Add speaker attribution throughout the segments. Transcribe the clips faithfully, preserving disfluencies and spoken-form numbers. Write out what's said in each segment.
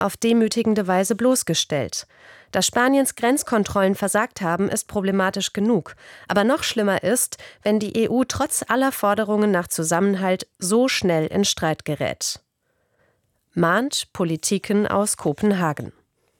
Speaker 1: auf demütigende Weise bloßgestellt. Dass Spaniens Grenzkontrollen versagt haben, ist problematisch genug. Aber noch schlimmer ist, wenn die E U trotz aller Forderungen nach Zusammenhalt so schnell in Streit gerät. Mahnt Politiken aus Kopenhagen.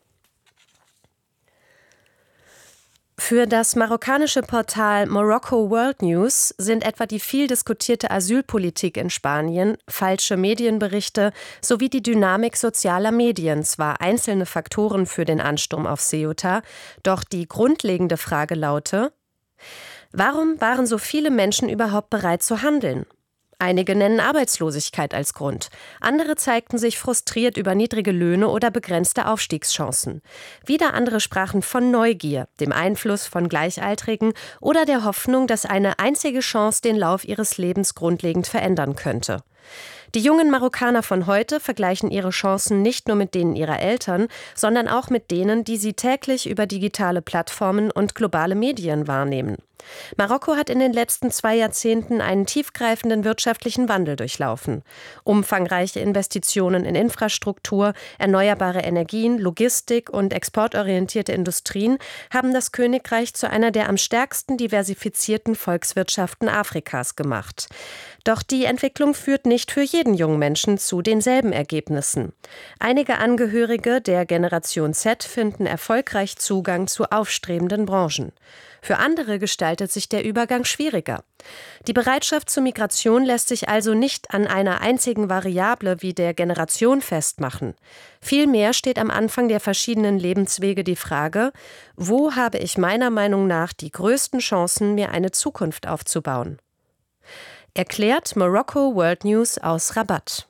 Speaker 1: Für das marokkanische Portal Morocco World News sind etwa die viel diskutierte Asylpolitik in Spanien, falsche Medienberichte sowie die Dynamik sozialer Medien zwar einzelne Faktoren für den Ansturm auf Ceuta, doch die grundlegende Frage laute: Warum waren so viele Menschen überhaupt bereit zu handeln? Einige nennen Arbeitslosigkeit als Grund. Andere zeigten sich frustriert über niedrige Löhne oder begrenzte Aufstiegschancen. Wieder andere sprachen von Neugier, dem Einfluss von Gleichaltrigen oder der Hoffnung, dass eine einzige Chance den Lauf ihres Lebens grundlegend verändern könnte. Die jungen Marokkaner von heute vergleichen ihre Chancen nicht nur mit denen ihrer Eltern, sondern auch mit denen, die sie täglich über digitale Plattformen und globale Medien wahrnehmen. Marokko hat in den letzten zwei Jahrzehnten einen tiefgreifenden wirtschaftlichen Wandel durchlaufen. Umfangreiche Investitionen in Infrastruktur, erneuerbare Energien, Logistik und exportorientierte Industrien haben das Königreich zu einer der am stärksten diversifizierten Volkswirtschaften Afrikas gemacht. Doch die Entwicklung führt nicht für jeden jungen Menschen zu denselben Ergebnissen. Einige Angehörige der Generation Z finden erfolgreich Zugang zu aufstrebenden Branchen. Für andere gestaltet sich der Übergang schwieriger. Die Bereitschaft zur Migration lässt sich also nicht an einer einzigen Variable wie der Generation festmachen. Vielmehr steht am Anfang der verschiedenen Lebenswege die Frage: Wo habe ich meiner Meinung nach die größten Chancen, mir eine Zukunft aufzubauen? Erklärt Morocco World News aus Rabat.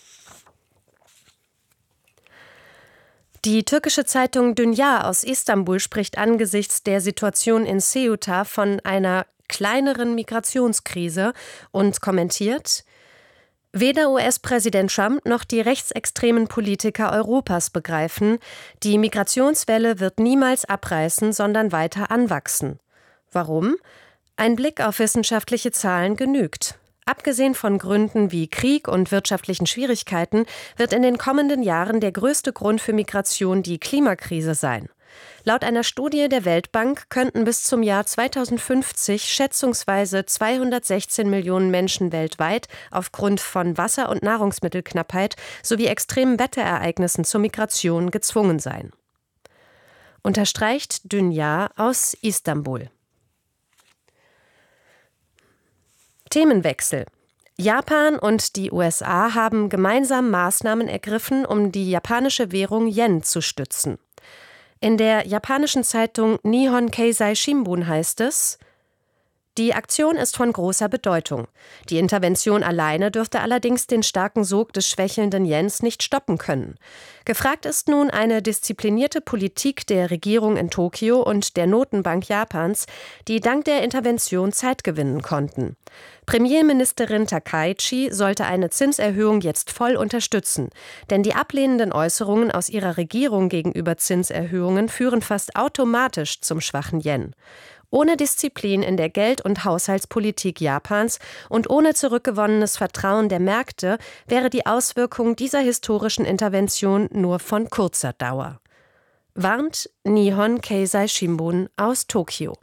Speaker 1: Die türkische Zeitung Dünya aus Istanbul spricht angesichts der Situation in Ceuta von einer kleineren Migrationskrise und kommentiert: Weder U S-Präsident Trump noch die rechtsextremen Politiker Europas begreifen, die Migrationswelle wird niemals abreißen, sondern weiter anwachsen. Warum? Ein Blick auf wissenschaftliche Zahlen genügt. Abgesehen von Gründen wie Krieg und wirtschaftlichen Schwierigkeiten wird in den kommenden Jahren der größte Grund für Migration die Klimakrise sein. Laut einer Studie der Weltbank könnten bis zum Jahr zweitausendfünfzig schätzungsweise zweihundertsechzehn Millionen Menschen weltweit aufgrund von Wasser- und Nahrungsmittelknappheit sowie extremen Wetterereignissen zur Migration gezwungen sein. Unterstreicht Dünya aus Istanbul. Themenwechsel. Japan und die U S A haben gemeinsam Maßnahmen ergriffen, um die japanische Währung Yen zu stützen. In der japanischen Zeitung Nihon Keizai Shimbun heißt es: Die Aktion ist von großer Bedeutung. Die Intervention alleine dürfte allerdings den starken Sog des schwächelnden Yens nicht stoppen können. Gefragt ist nun eine disziplinierte Politik der Regierung in Tokio und der Notenbank Japans, die dank der Intervention Zeit gewinnen konnten. Premierministerin Takaichi sollte eine Zinserhöhung jetzt voll unterstützen, denn die ablehnenden Äußerungen aus ihrer Regierung gegenüber Zinserhöhungen führen fast automatisch zum schwachen Yen. Ohne Disziplin in der Geld- und Haushaltspolitik Japans und ohne zurückgewonnenes Vertrauen der Märkte wäre die Auswirkung dieser historischen Intervention nur von kurzer Dauer. Warnt Nihon Keizai Shimbun aus Tokio.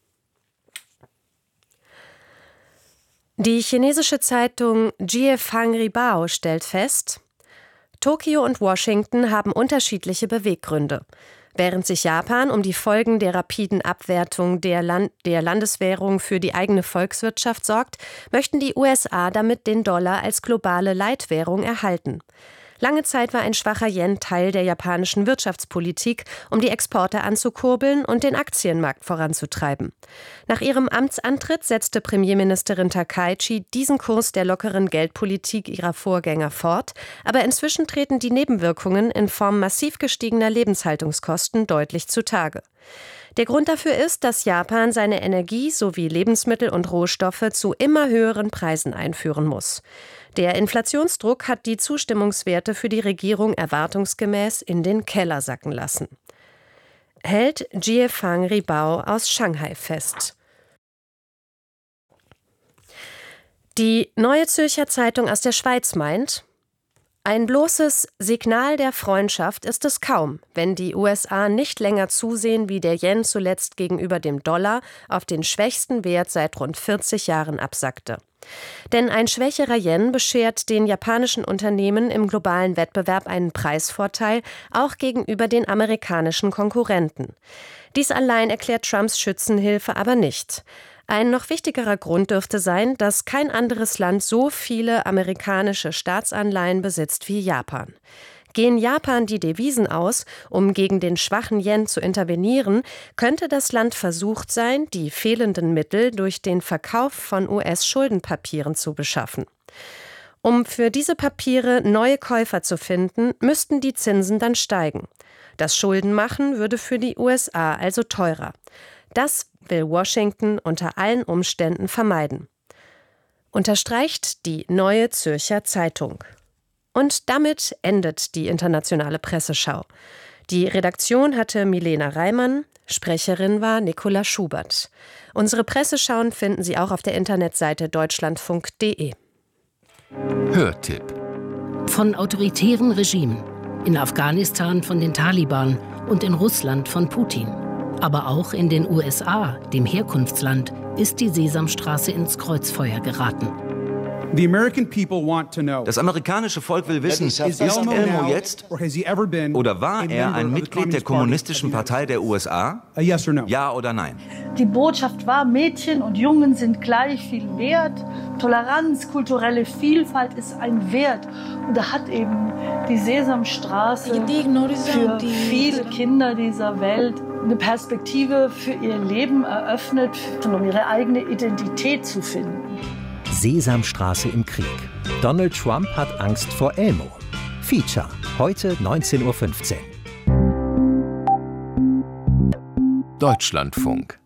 Speaker 1: Die chinesische Zeitung Jiefang Ribao stellt fest: Tokio und Washington haben unterschiedliche Beweggründe. Während sich Japan um die Folgen der rapiden Abwertung der, Land- der Landeswährung für die eigene Volkswirtschaft sorgt, möchten die U S A damit den Dollar als globale Leitwährung erhalten. Lange Zeit war ein schwacher Yen Teil der japanischen Wirtschaftspolitik, um die Exporte anzukurbeln und den Aktienmarkt voranzutreiben. Nach ihrem Amtsantritt setzte Premierministerin Takaichi diesen Kurs der lockeren Geldpolitik ihrer Vorgänger fort, aber inzwischen treten die Nebenwirkungen in Form massiv gestiegener Lebenshaltungskosten deutlich zutage. Der Grund dafür ist, dass Japan seine Energie sowie Lebensmittel und Rohstoffe zu immer höheren Preisen einführen muss. Der Inflationsdruck hat die Zustimmungswerte für die Regierung erwartungsgemäß in den Keller sacken lassen. Hält Jiefang Ribao aus Shanghai fest. Die Neue Zürcher Zeitung aus der Schweiz meint: Ein bloßes Signal der Freundschaft ist es kaum, wenn die U S A nicht länger zusehen, wie der Yen zuletzt gegenüber dem Dollar auf den schwächsten Wert seit rund vierzig Jahren absackte. Denn ein schwächerer Yen beschert den japanischen Unternehmen im globalen Wettbewerb einen Preisvorteil, auch gegenüber den amerikanischen Konkurrenten. Dies allein erklärt Trumps Schützenhilfe aber nicht. Ein noch wichtigerer Grund dürfte sein, dass kein anderes Land so viele amerikanische Staatsanleihen besitzt wie Japan. Gehen Japan die Devisen aus, um gegen den schwachen Yen zu intervenieren, könnte das Land versucht sein, die fehlenden Mittel durch den Verkauf von U S-Schuldenpapieren zu beschaffen. Um für diese Papiere neue Käufer zu finden, müssten die Zinsen dann steigen. Das Schuldenmachen würde für die U S A also teurer. Das will Washington unter allen Umständen vermeiden. Unterstreicht die Neue Zürcher Zeitung. Und damit endet die internationale Presseschau. Die Redaktion hatte Milena Reimann, Sprecherin war Nicola Schubert. Unsere Presseschauen finden Sie auch auf der Internetseite deutschlandfunk punkt de.
Speaker 2: Hörtipp.
Speaker 3: Von autoritären Regimen. In Afghanistan von den Taliban und in Russland von Putin. Aber auch in den U S A, dem Herkunftsland, ist die Sesamstraße ins Kreuzfeuer geraten.
Speaker 2: Das amerikanische Volk will wissen, ist Elmo jetzt oder war er ein Mitglied der Kommunistischen Partei der U S A? Ja oder nein?
Speaker 4: Die Botschaft war, Mädchen und Jungen sind gleich viel wert. Toleranz, kulturelle Vielfalt ist ein Wert. Und da hat eben die Sesamstraße für viele Kinder dieser Welt eine Perspektive für ihr Leben eröffnet, um ihre eigene Identität zu finden.
Speaker 5: Sesamstraße im Krieg. Donald Trump hat Angst vor Elmo. Feature, heute neunzehn Uhr fünfzehn.
Speaker 2: Deutschlandfunk.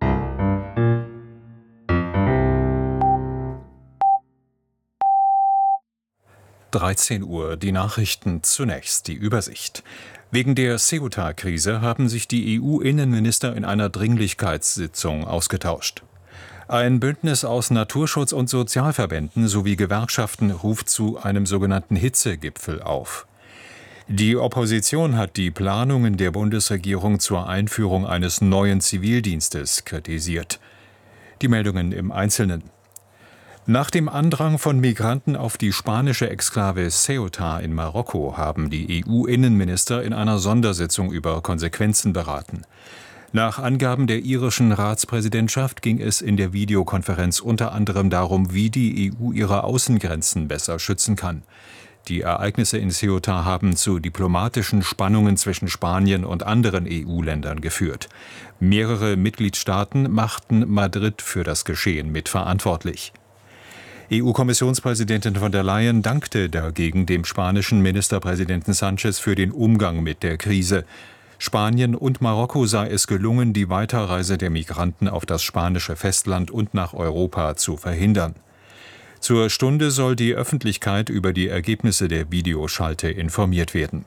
Speaker 6: dreizehn Uhr, die Nachrichten zunächst, die Übersicht. Wegen der Ceuta-Krise haben sich die E U-Innenminister in einer Dringlichkeitssitzung ausgetauscht. Ein Bündnis aus Naturschutz- und Sozialverbänden sowie Gewerkschaften ruft zu einem sogenannten Hitzegipfel auf. Die Opposition hat die Planungen der Bundesregierung zur Einführung eines neuen Zivildienstes kritisiert. Die Meldungen im Einzelnen. Nach dem Andrang von Migranten auf die spanische Exklave Ceuta in Marokko haben die E U-Innenminister in einer Sondersitzung über Konsequenzen beraten. Nach Angaben der irischen Ratspräsidentschaft ging es in der Videokonferenz unter anderem darum, wie die E U ihre Außengrenzen besser schützen kann. Die Ereignisse in Ceuta haben zu diplomatischen Spannungen zwischen Spanien und anderen E U-Ländern geführt. Mehrere Mitgliedstaaten machten Madrid für das Geschehen mitverantwortlich. E U-Kommissionspräsidentin von der Leyen dankte dagegen dem spanischen Ministerpräsidenten Sánchez für den Umgang mit der Krise. Spanien und Marokko sei es gelungen, die Weiterreise der Migranten auf das spanische Festland und nach Europa zu verhindern. Zur Stunde soll die Öffentlichkeit über die Ergebnisse der Videoschalte informiert werden.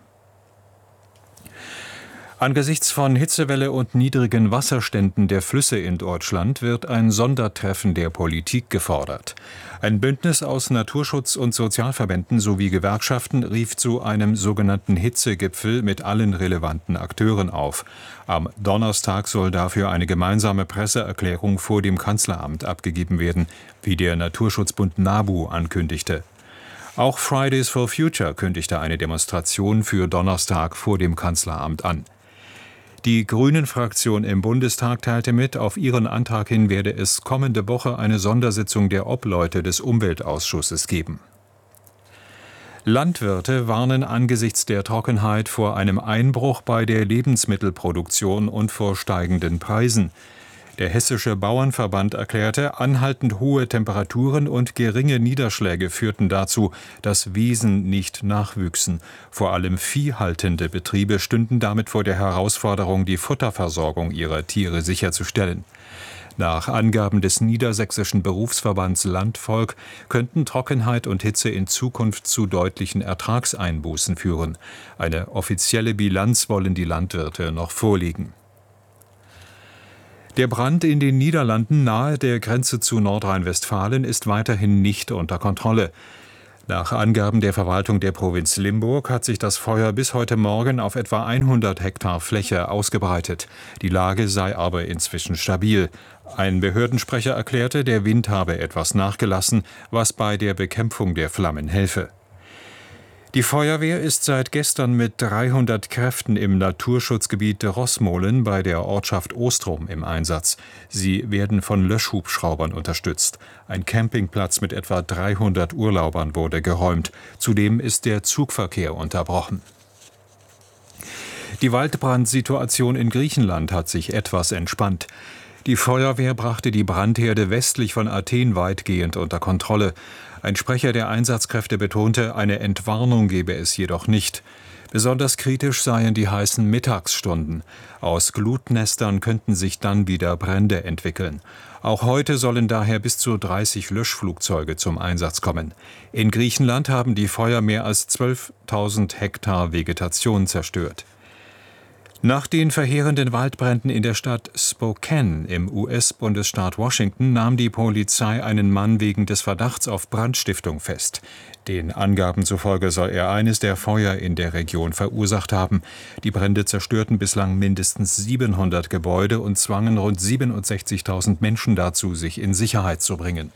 Speaker 6: Angesichts von Hitzewelle und niedrigen Wasserständen der Flüsse in Deutschland wird ein Sondertreffen der Politik gefordert. Ein Bündnis aus Naturschutz- und Sozialverbänden sowie Gewerkschaften rief zu einem sogenannten Hitzegipfel mit allen relevanten Akteuren auf. Am Donnerstag soll dafür eine gemeinsame Presseerklärung vor dem Kanzleramt abgegeben werden, wie der Naturschutzbund NABU ankündigte. Auch Fridays for Future kündigte eine Demonstration für Donnerstag vor dem Kanzleramt an. Die Grünen-Fraktion im Bundestag teilte mit, auf ihren Antrag hin werde es kommende Woche eine Sondersitzung der Obleute des Umweltausschusses geben. Landwirte warnen angesichts der Trockenheit vor einem Einbruch bei der Lebensmittelproduktion und vor steigenden Preisen. Der Hessische Bauernverband erklärte, anhaltend hohe Temperaturen und geringe Niederschläge führten dazu, dass Wiesen nicht nachwüchsen. Vor allem viehhaltende Betriebe stünden damit vor der Herausforderung, die Futterversorgung ihrer Tiere sicherzustellen. Nach Angaben des Niedersächsischen Berufsverbands Landvolk könnten Trockenheit und Hitze in Zukunft zu deutlichen Ertragseinbußen führen. Eine offizielle Bilanz wollen die Landwirte noch vorlegen. Der Brand in den Niederlanden nahe der Grenze zu Nordrhein-Westfalen ist weiterhin nicht unter Kontrolle. Nach Angaben der Verwaltung der Provinz Limburg hat sich das Feuer bis heute Morgen auf etwa hundert Hektar Fläche ausgebreitet. Die Lage sei aber inzwischen stabil. Ein Behördensprecher erklärte, der Wind habe etwas nachgelassen, was bei der Bekämpfung der Flammen helfe. Die Feuerwehr ist seit gestern mit dreihundert Kräften im Naturschutzgebiet Roßmolen bei der Ortschaft Ostrom im Einsatz. Sie werden von Löschhubschraubern unterstützt. Ein Campingplatz mit etwa dreihundert Urlaubern wurde geräumt. Zudem ist der Zugverkehr unterbrochen. Die Waldbrandsituation in Griechenland hat sich etwas entspannt. Die Feuerwehr brachte die Brandherde westlich von Athen weitgehend unter Kontrolle. Ein Sprecher der Einsatzkräfte betonte, eine Entwarnung gebe es jedoch nicht. Besonders kritisch seien die heißen Mittagsstunden. Aus Glutnestern könnten sich dann wieder Brände entwickeln. Auch heute sollen daher bis zu dreißig Löschflugzeuge zum Einsatz kommen. In Griechenland haben die Feuer mehr als zwölftausend Hektar Vegetation zerstört. Nach den verheerenden Waldbränden in der Stadt Spokane im U S-Bundesstaat Washington nahm die Polizei einen Mann wegen des Verdachts auf Brandstiftung fest. Den Angaben zufolge soll er eines der Feuer in der Region verursacht haben. Die Brände zerstörten bislang mindestens siebenhundert Gebäude und zwangen rund siebenundsechzigtausend Menschen dazu, sich in Sicherheit zu bringen.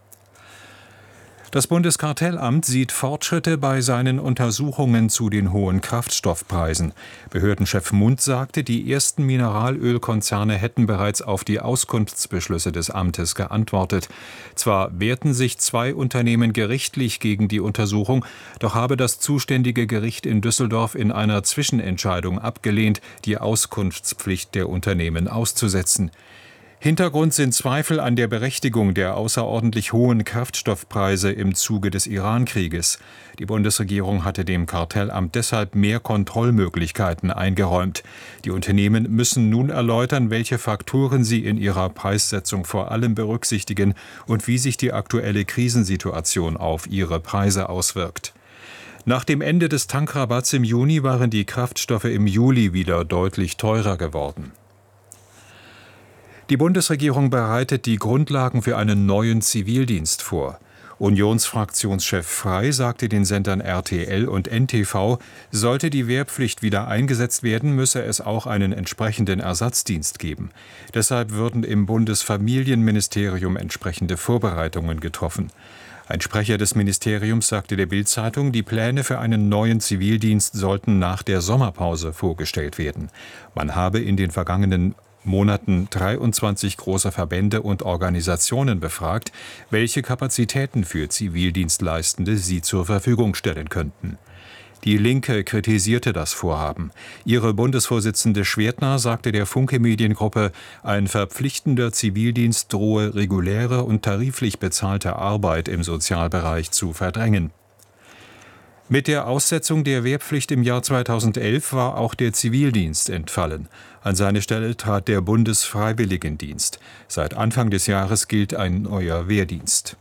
Speaker 6: Das Bundeskartellamt sieht Fortschritte bei seinen Untersuchungen zu den hohen Kraftstoffpreisen. Behördenchef Mundt sagte, die ersten Mineralölkonzerne hätten bereits auf die Auskunftsbeschlüsse des Amtes geantwortet. Zwar wehrten sich zwei Unternehmen gerichtlich gegen die Untersuchung, doch habe das zuständige Gericht in Düsseldorf in einer Zwischenentscheidung abgelehnt, die Auskunftspflicht der Unternehmen auszusetzen. Hintergrund sind Zweifel an der Berechtigung der außerordentlich hohen Kraftstoffpreise im Zuge des Iran-Krieges. Die Bundesregierung hatte dem Kartellamt deshalb mehr Kontrollmöglichkeiten eingeräumt. Die Unternehmen müssen nun erläutern, welche Faktoren sie in ihrer Preissetzung vor allem berücksichtigen und wie sich die aktuelle Krisensituation auf ihre Preise auswirkt. Nach dem Ende des Tankrabatts im Juni waren die Kraftstoffe im Juli wieder deutlich teurer geworden. Die Bundesregierung bereitet die Grundlagen für einen neuen Zivildienst vor. Unionsfraktionschef Frey sagte den Sendern R T L und N T V, sollte die Wehrpflicht wieder eingesetzt werden, müsse es auch einen entsprechenden Ersatzdienst geben. Deshalb würden im Bundesfamilienministerium entsprechende Vorbereitungen getroffen. Ein Sprecher des Ministeriums sagte der Bild-Zeitung, die Pläne für einen neuen Zivildienst sollten nach der Sommerpause vorgestellt werden. Man habe in den vergangenen Monaten dreiundzwanzig große Verbände und Organisationen befragt, welche Kapazitäten für Zivildienstleistende sie zur Verfügung stellen könnten. Die Linke kritisierte das Vorhaben. Ihre Bundesvorsitzende Schwertner sagte der Funke-Mediengruppe, ein verpflichtender Zivildienst drohe reguläre und tariflich bezahlte Arbeit im Sozialbereich zu verdrängen. Mit der Aussetzung der Wehrpflicht im Jahr zweitausendelf war auch der Zivildienst entfallen. An seine Stelle trat der Bundesfreiwilligendienst. Seit Anfang des Jahres gilt ein neuer Wehrdienst.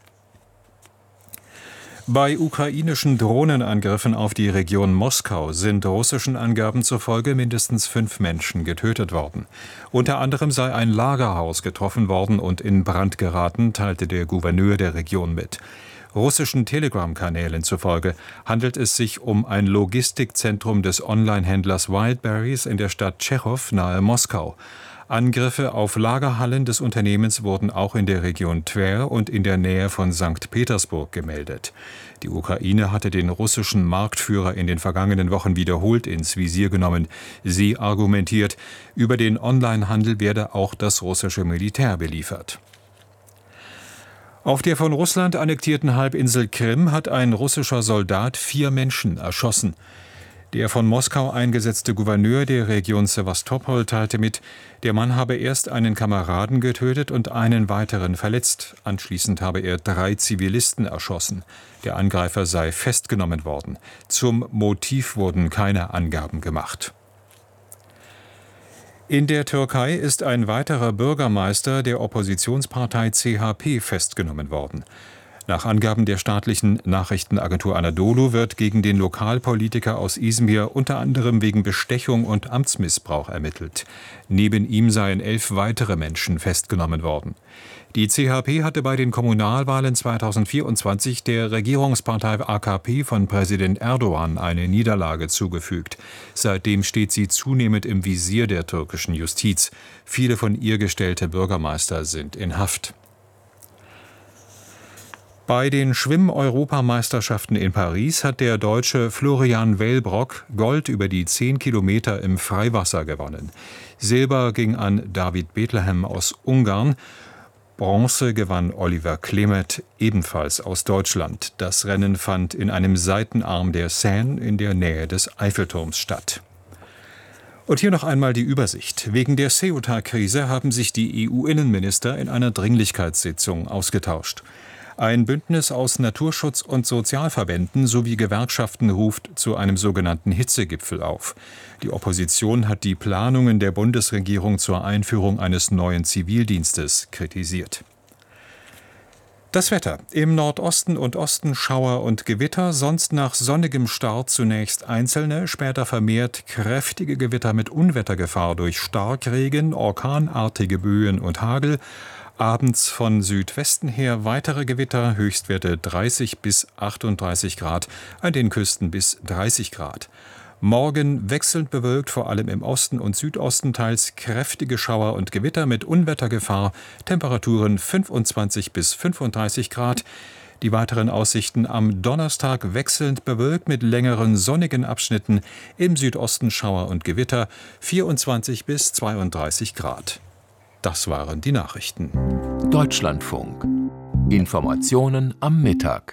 Speaker 6: Bei ukrainischen Drohnenangriffen auf die Region Moskau sind russischen Angaben zufolge mindestens fünf Menschen getötet worden. Unter anderem sei ein Lagerhaus getroffen worden und in Brand geraten, teilte der Gouverneur der Region mit. Russischen Telegram-Kanälen zufolge handelt es sich um ein Logistikzentrum des Online-Händlers Wildberries in der Stadt Tschechow nahe Moskau. Angriffe auf Lagerhallen des Unternehmens wurden auch in der Region Twer und in der Nähe von Sankt Petersburg gemeldet. Die Ukraine hatte den russischen Marktführer in den vergangenen Wochen wiederholt ins Visier genommen. Sie argumentiert, über den Onlinehandel werde auch das russische Militär beliefert. Auf der von Russland annektierten Halbinsel Krim hat ein russischer Soldat vier Menschen erschossen. Der von Moskau eingesetzte Gouverneur der Region Sewastopol teilte mit, der Mann habe erst einen Kameraden getötet und einen weiteren verletzt. Anschließend habe er drei Zivilisten erschossen. Der Angreifer sei festgenommen worden. Zum Motiv wurden keine Angaben gemacht. In der Türkei ist ein weiterer Bürgermeister der Oppositionspartei C H P festgenommen worden. Nach Angaben der staatlichen Nachrichtenagentur Anadolu wird gegen den Lokalpolitiker aus Izmir unter anderem wegen Bestechung und Amtsmissbrauch ermittelt. Neben ihm seien elf weitere Menschen festgenommen worden. Die C H P hatte bei den Kommunalwahlen zweitausendvierundzwanzig der Regierungspartei A K P von Präsident Erdogan eine Niederlage zugefügt. Seitdem steht sie zunehmend im Visier der türkischen Justiz. Viele von ihr gestellte Bürgermeister sind in Haft. Bei den Schwimm-Europameisterschaften in Paris hat der Deutsche Florian Wellbrock Gold über die zehn Kilometer im Freiwasser gewonnen. Silber ging an David Bethlehem aus Ungarn. Bronze gewann Oliver Klemet, ebenfalls aus Deutschland. Das Rennen fand in einem Seitenarm der Seine in der Nähe des Eiffelturms statt. Und hier noch einmal die Übersicht. Wegen der Ceuta-Krise haben sich die E U-Innenminister in einer Dringlichkeitssitzung ausgetauscht. Ein Bündnis aus Naturschutz- und Sozialverbänden sowie Gewerkschaften ruft zu einem sogenannten Hitzegipfel auf. Die Opposition hat die Planungen der Bundesregierung zur Einführung eines neuen Zivildienstes kritisiert. Das Wetter. Im Nordosten und Osten Schauer und Gewitter, sonst nach sonnigem Start zunächst einzelne, später vermehrt kräftige Gewitter mit Unwettergefahr durch Starkregen, orkanartige Böen und Hagel. Abends von Südwesten her weitere Gewitter, Höchstwerte dreißig bis achtunddreißig Grad, an den Küsten bis dreißig Grad. Morgen wechselnd bewölkt, vor allem im Osten und Südosten teils kräftige Schauer und Gewitter mit Unwettergefahr, Temperaturen fünfundzwanzig bis fünfunddreißig Grad. Die weiteren Aussichten am Donnerstag wechselnd bewölkt mit längeren sonnigen Abschnitten, im Südosten Schauer und Gewitter, vierundzwanzig bis zweiunddreißig Grad. Das waren die Nachrichten.
Speaker 5: Deutschlandfunk. Informationen am Mittag.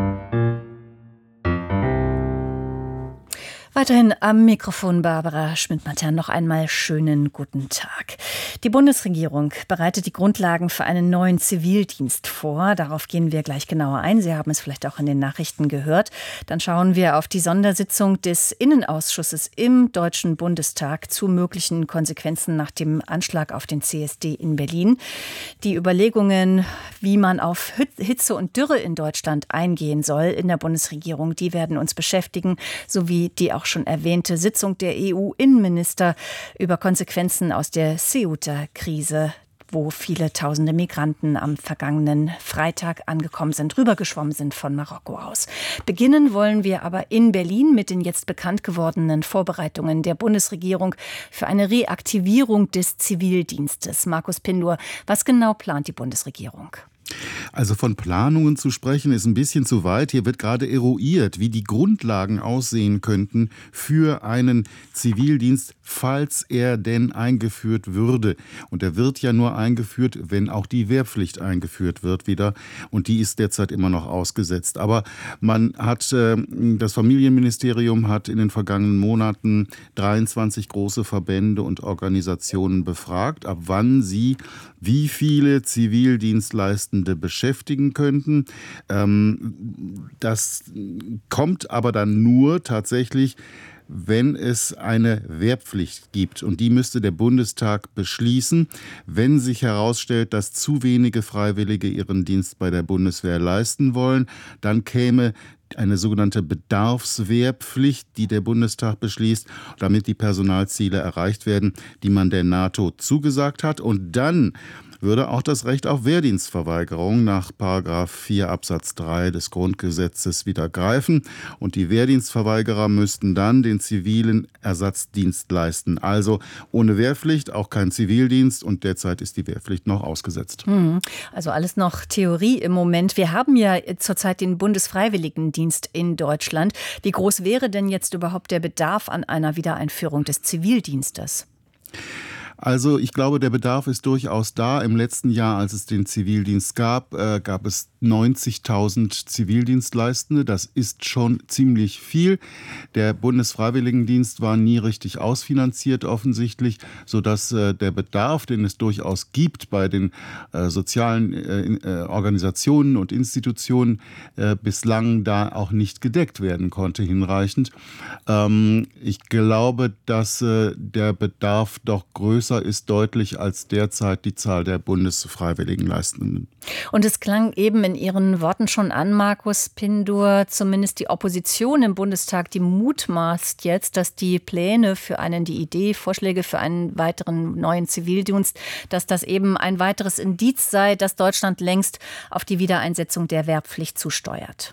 Speaker 7: Weiterhin am Mikrofon Barbara Schmidt-Mattern. Noch einmal schönen guten Tag. Die Bundesregierung bereitet die Grundlagen für einen neuen Zivildienst vor. Darauf gehen wir gleich genauer ein. Sie haben es vielleicht auch in den Nachrichten gehört. Dann schauen wir auf die Sondersitzung des Innenausschusses im Deutschen Bundestag zu möglichen Konsequenzen nach dem Anschlag auf den C S D in Berlin. Die Überlegungen, wie man auf Hitze und Dürre in Deutschland eingehen soll in der Bundesregierung, die werden uns beschäftigen, sowie die auch schon erwähnte Sitzung der E U-Innenminister über Konsequenzen aus der Ceuta-Krise, wo viele tausende Migranten am vergangenen Freitag angekommen sind, rübergeschwommen sind von Marokko aus. Beginnen wollen wir aber in Berlin mit den jetzt bekannt gewordenen Vorbereitungen der Bundesregierung für eine Reaktivierung des Zivildienstes. Markus Pindur, was genau plant die Bundesregierung?
Speaker 8: Also von Planungen zu sprechen, ist ein bisschen zu weit. Hier wird gerade eruiert, wie die Grundlagen aussehen könnten für einen Zivildienst, falls er denn eingeführt würde. Und er wird ja nur eingeführt, wenn auch die Wehrpflicht eingeführt wird wieder. Und die ist derzeit immer noch ausgesetzt. Aber man hat, äh, das Familienministerium hat in den vergangenen Monaten dreiundzwanzig große Verbände und Organisationen befragt, ab wann sie wie viele Zivildienstleistende beschäftigen könnten. Ähm, das kommt aber dann nur tatsächlich, wenn es eine Wehrpflicht gibt. Und die müsste der Bundestag beschließen. Wenn sich herausstellt, dass zu wenige Freiwillige ihren Dienst bei der Bundeswehr leisten wollen, dann käme eine sogenannte Bedarfswehrpflicht, die der Bundestag beschließt, damit die Personalziele erreicht werden, die man der NATO zugesagt hat. Und dann würde auch das Recht auf Wehrdienstverweigerung nach Paragraph vier Absatz drei des Grundgesetzes wieder greifen. Und die Wehrdienstverweigerer müssten dann den zivilen Ersatzdienst leisten. Also ohne Wehrpflicht auch kein Zivildienst, und derzeit ist die Wehrpflicht noch ausgesetzt.
Speaker 7: Also alles noch Theorie im Moment. Wir haben ja zurzeit den Bundesfreiwilligendienst in Deutschland. Wie groß wäre denn jetzt überhaupt der Bedarf an einer Wiedereinführung des Zivildienstes?
Speaker 8: Also ich glaube, der Bedarf ist durchaus da. Im letzten Jahr, als es den Zivildienst gab, äh, gab es neunzigtausend Zivildienstleistende. Das ist schon ziemlich viel. Der Bundesfreiwilligendienst war nie richtig ausfinanziert offensichtlich, sodass äh, der Bedarf, den es durchaus gibt bei den äh, sozialen äh, Organisationen und Institutionen, äh, bislang da auch nicht gedeckt werden konnte hinreichend. Ähm, ich glaube, dass äh, der Bedarf doch größer größer ist deutlich als derzeit die Zahl der Bundesfreiwilligenleistenden.
Speaker 7: Und es klang eben in Ihren Worten schon an, Markus Pindur, zumindest die Opposition im Bundestag, die mutmaßt jetzt, dass die Pläne für einen, die Idee, Vorschläge für einen weiteren neuen Zivildienst, dass das eben ein weiteres Indiz sei, dass Deutschland längst auf die Wiedereinsetzung der Wehrpflicht zusteuert.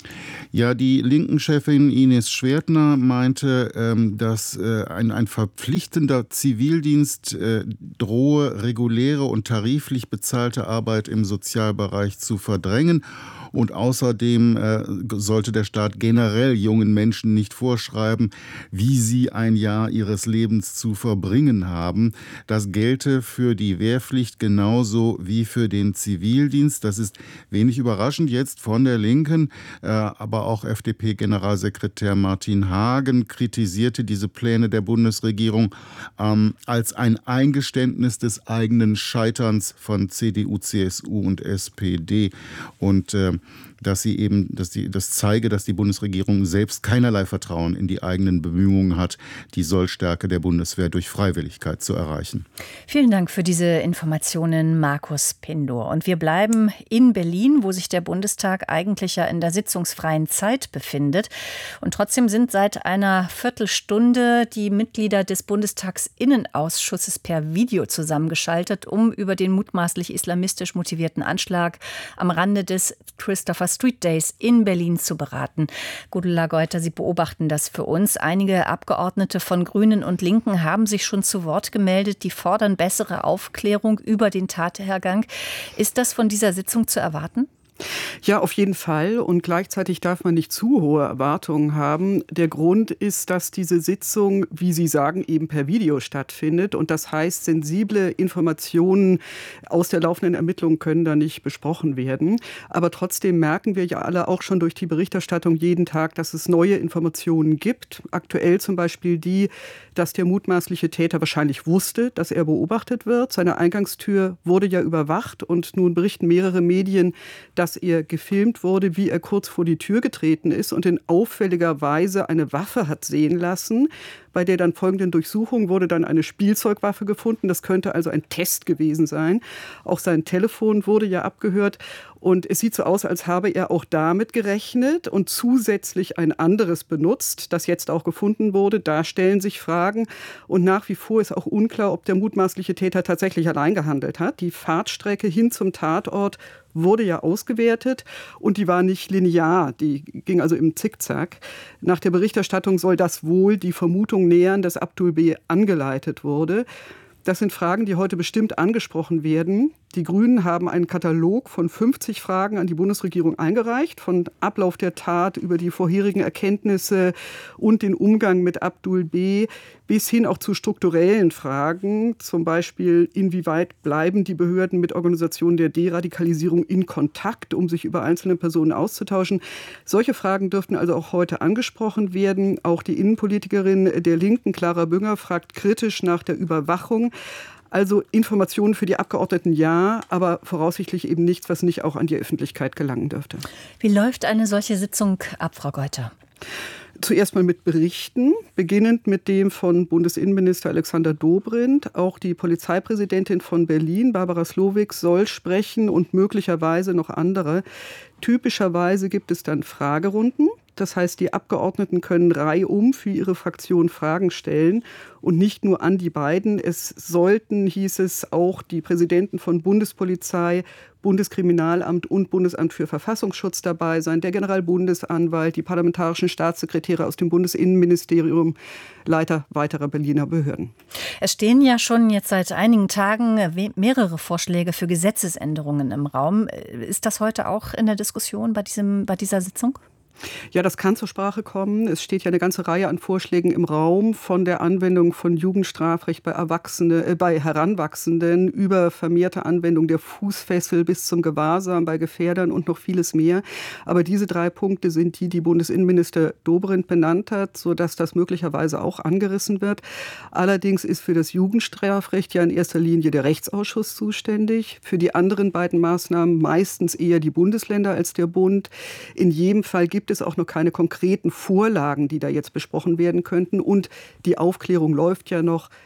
Speaker 8: Ja, die Linken-Chefin Ines Schwertner meinte, ähm, dass äh, ein, ein verpflichtender Zivildienst äh, drohe, reguläre und tariflich bezahlte Arbeit im Sozialbereich zu verdrängen. Und außerdem äh, sollte der Staat generell jungen Menschen nicht vorschreiben, wie sie ein Jahr ihres Lebens zu verbringen haben. Das gelte für die Wehrpflicht genauso wie für den Zivildienst. Das ist wenig überraschend jetzt von der Linken, äh, aber auch F D P-Generalsekretär Martin Hagen kritisierte diese Pläne der Bundesregierung ähm, als ein Eingeständnis des eigenen Scheiterns von C D U, C S U und S P D. Und äh, dass sie eben, dass die, das zeige, dass die Bundesregierung selbst keinerlei Vertrauen in die eigenen Bemühungen hat, die Sollstärke der Bundeswehr durch Freiwilligkeit zu erreichen.
Speaker 7: Vielen Dank für diese Informationen, Markus Pindur. Und wir bleiben in Berlin, wo sich der Bundestag eigentlich ja in der sitzungsfreien Zeit befindet. Und trotzdem sind seit einer Viertelstunde die Mitglieder des Bundestagsinnenausschusses per Video zusammengeschaltet, um über den mutmaßlich islamistisch motivierten Anschlag am Rande des Christopher Street Days in Berlin zu beraten. Gudula Geuter, Sie beobachten das für uns. Einige Abgeordnete von Grünen und Linken haben sich schon zu Wort gemeldet. Die fordern bessere Aufklärung über den Tathergang. Ist das von dieser Sitzung zu erwarten?
Speaker 9: Ja, auf jeden Fall. Und gleichzeitig darf man nicht zu hohe Erwartungen haben. Der Grund ist, dass diese Sitzung, wie Sie sagen, eben per Video stattfindet. Und das heißt, sensible Informationen aus der laufenden Ermittlung können da nicht besprochen werden. Aber trotzdem merken wir ja alle auch schon durch die Berichterstattung jeden Tag, dass es neue Informationen gibt. Aktuell zum Beispiel die, dass der mutmaßliche Täter wahrscheinlich wusste, dass er beobachtet wird. Seine Eingangstür wurde ja überwacht. Und nun berichten mehrere Medien, dass dass er gefilmt wurde, wie er kurz vor die Tür getreten ist und in auffälliger Weise eine Waffe hat sehen lassen. Bei der dann folgenden Durchsuchung wurde dann eine Spielzeugwaffe gefunden. Das könnte also ein Test gewesen sein. Auch sein Telefon wurde ja abgehört. Und es sieht so aus, als habe er auch damit gerechnet und zusätzlich ein anderes benutzt, das jetzt auch gefunden wurde. Da stellen sich Fragen. Und nach wie vor ist auch unklar, ob der mutmaßliche Täter tatsächlich allein gehandelt hat. Die Fahrtstrecke hin zum Tatort wurde ja ausgewertet und die war nicht linear, die ging also im Zickzack. Nach der Berichterstattung soll das wohl die Vermutung nähern, dass Abdul B. angeleitet wurde. Das sind Fragen, die heute bestimmt angesprochen werden. Die Grünen haben einen Katalog von fünfzig Fragen an die Bundesregierung eingereicht, von Ablauf der Tat über die vorherigen Erkenntnisse und den Umgang mit Abdul B. bis hin auch zu strukturellen Fragen, zum Beispiel inwieweit bleiben die Behörden mit Organisationen der Deradikalisierung in Kontakt, um sich über einzelne Personen auszutauschen. Solche Fragen dürften also auch heute angesprochen werden. Auch die Innenpolitikerin der Linken, Clara Bünger, fragt kritisch nach der Überwachung. Also Informationen für die Abgeordneten ja, aber voraussichtlich eben nichts, was nicht auch an die Öffentlichkeit gelangen dürfte.
Speaker 7: Wie läuft eine solche Sitzung ab, Frau Geuter?
Speaker 9: Zuerst mal mit Berichten, beginnend mit dem von Bundesinnenminister Alexander Dobrindt. Auch die Polizeipräsidentin von Berlin, Barbara Slowik, soll sprechen und möglicherweise noch andere. Typischerweise gibt es dann Fragerunden. Das heißt, die Abgeordneten können reihum für ihre Fraktion Fragen stellen und nicht nur an die beiden. Es sollten, hieß es, auch die Präsidenten von Bundespolizei, Bundeskriminalamt und Bundesamt für Verfassungsschutz dabei sein, der Generalbundesanwalt, die parlamentarischen Staatssekretäre aus dem Bundesinnenministerium, Leiter weiterer Berliner Behörden.
Speaker 7: Es stehen ja schon jetzt seit einigen Tagen mehrere Vorschläge für Gesetzesänderungen im Raum. Ist das heute auch in der Diskussion bei, diesem, bei dieser Sitzung?
Speaker 9: Ja, das kann zur Sprache kommen. Es steht ja eine ganze Reihe an Vorschlägen im Raum, von der Anwendung von Jugendstrafrecht bei Erwachsene, äh, bei Heranwachsenden über vermehrte Anwendung der Fußfessel bis zum Gewahrsam bei Gefährdern und noch vieles mehr. Aber diese drei Punkte sind die, die Bundesinnenminister Dobrindt benannt hat, sodass das möglicherweise auch angerissen wird. Allerdings ist für das Jugendstrafrecht ja in erster Linie der Rechtsausschuss zuständig. Für die anderen beiden Maßnahmen meistens eher die Bundesländer als der Bund. In jedem Fall gibt es auch noch keine konkreten Vorlagen, die da jetzt besprochen werden könnten. Und die Aufklärung läuft ja noch.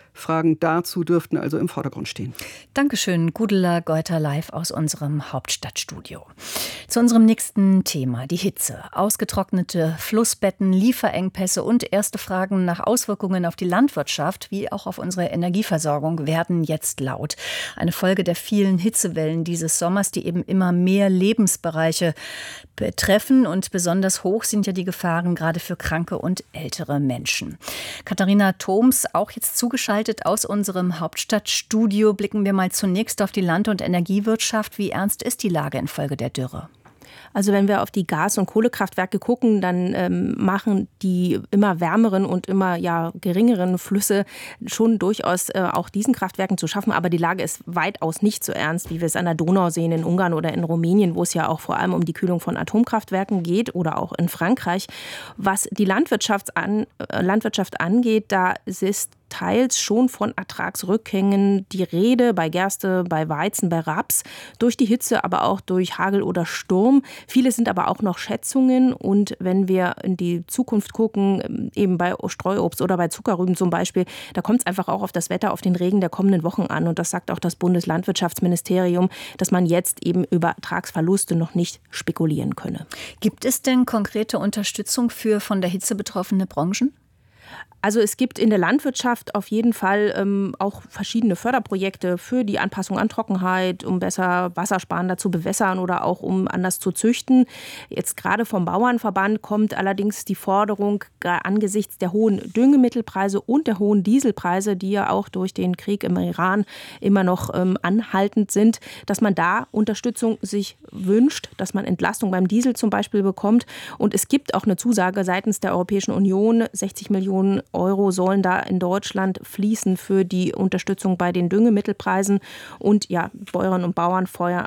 Speaker 9: Fragen dazu dürften also im Vordergrund stehen.
Speaker 7: Dankeschön, Gudula Geuter live aus unserem Hauptstadtstudio. Zu unserem nächsten Thema, die Hitze. Ausgetrocknete Flussbetten, Lieferengpässe und erste Fragen nach Auswirkungen auf die Landwirtschaft wie auch auf unsere Energieversorgung werden jetzt laut. Eine Folge der vielen Hitzewellen dieses Sommers, die eben immer mehr Lebensbereiche betreffen. Und besonders hoch sind ja die Gefahren gerade für kranke und ältere Menschen. Katharina Thoms, auch jetzt zugeschaltet aus unserem Hauptstadtstudio, blicken wir mal zunächst auf die Land- und Energiewirtschaft. Wie ernst ist die Lage infolge der Dürre?
Speaker 10: Also wenn wir auf die Gas- und Kohlekraftwerke gucken, dann ähm, machen die immer wärmeren und immer ja, geringeren Flüsse schon durchaus äh, auch diesen Kraftwerken zu schaffen. Aber die Lage ist weitaus nicht so ernst, wie wir es an der Donau sehen in Ungarn oder in Rumänien, wo es ja auch vor allem um die Kühlung von Atomkraftwerken geht oder auch in Frankreich. Was die Landwirtschaft, an, äh, Landwirtschaft angeht, da ist teils schon von Ertragsrückgängen die Rede, bei Gerste, bei Weizen, bei Raps, durch die Hitze, aber auch durch Hagel oder Sturm. Viele sind aber auch noch Schätzungen und wenn wir in die Zukunft gucken, eben bei Streuobst oder bei Zuckerrüben zum Beispiel, da kommt es einfach auch auf das Wetter, auf den Regen der kommenden Wochen an und das sagt auch das Bundeslandwirtschaftsministerium, dass man jetzt eben über Ertragsverluste noch nicht spekulieren könne.
Speaker 7: Gibt es denn konkrete Unterstützung für von der Hitze betroffene Branchen?
Speaker 10: Also es gibt in der Landwirtschaft auf jeden Fall ähm, auch verschiedene Förderprojekte für die Anpassung an Trockenheit, um besser wassersparender zu bewässern oder auch um anders zu züchten. Jetzt gerade vom Bauernverband kommt allerdings die Forderung angesichts der hohen Düngemittelpreise und der hohen Dieselpreise, die ja auch durch den Krieg im Iran immer noch ähm, anhaltend sind, dass man da Unterstützung sich wünscht, dass man Entlastung beim Diesel zum Beispiel bekommt. Und es gibt auch eine Zusage seitens der Europäischen Union, sechzig Millionen Euro sollen da in Deutschland fließen für die Unterstützung bei den Düngemittelpreisen. Und ja, Bäuerinnen und Bauern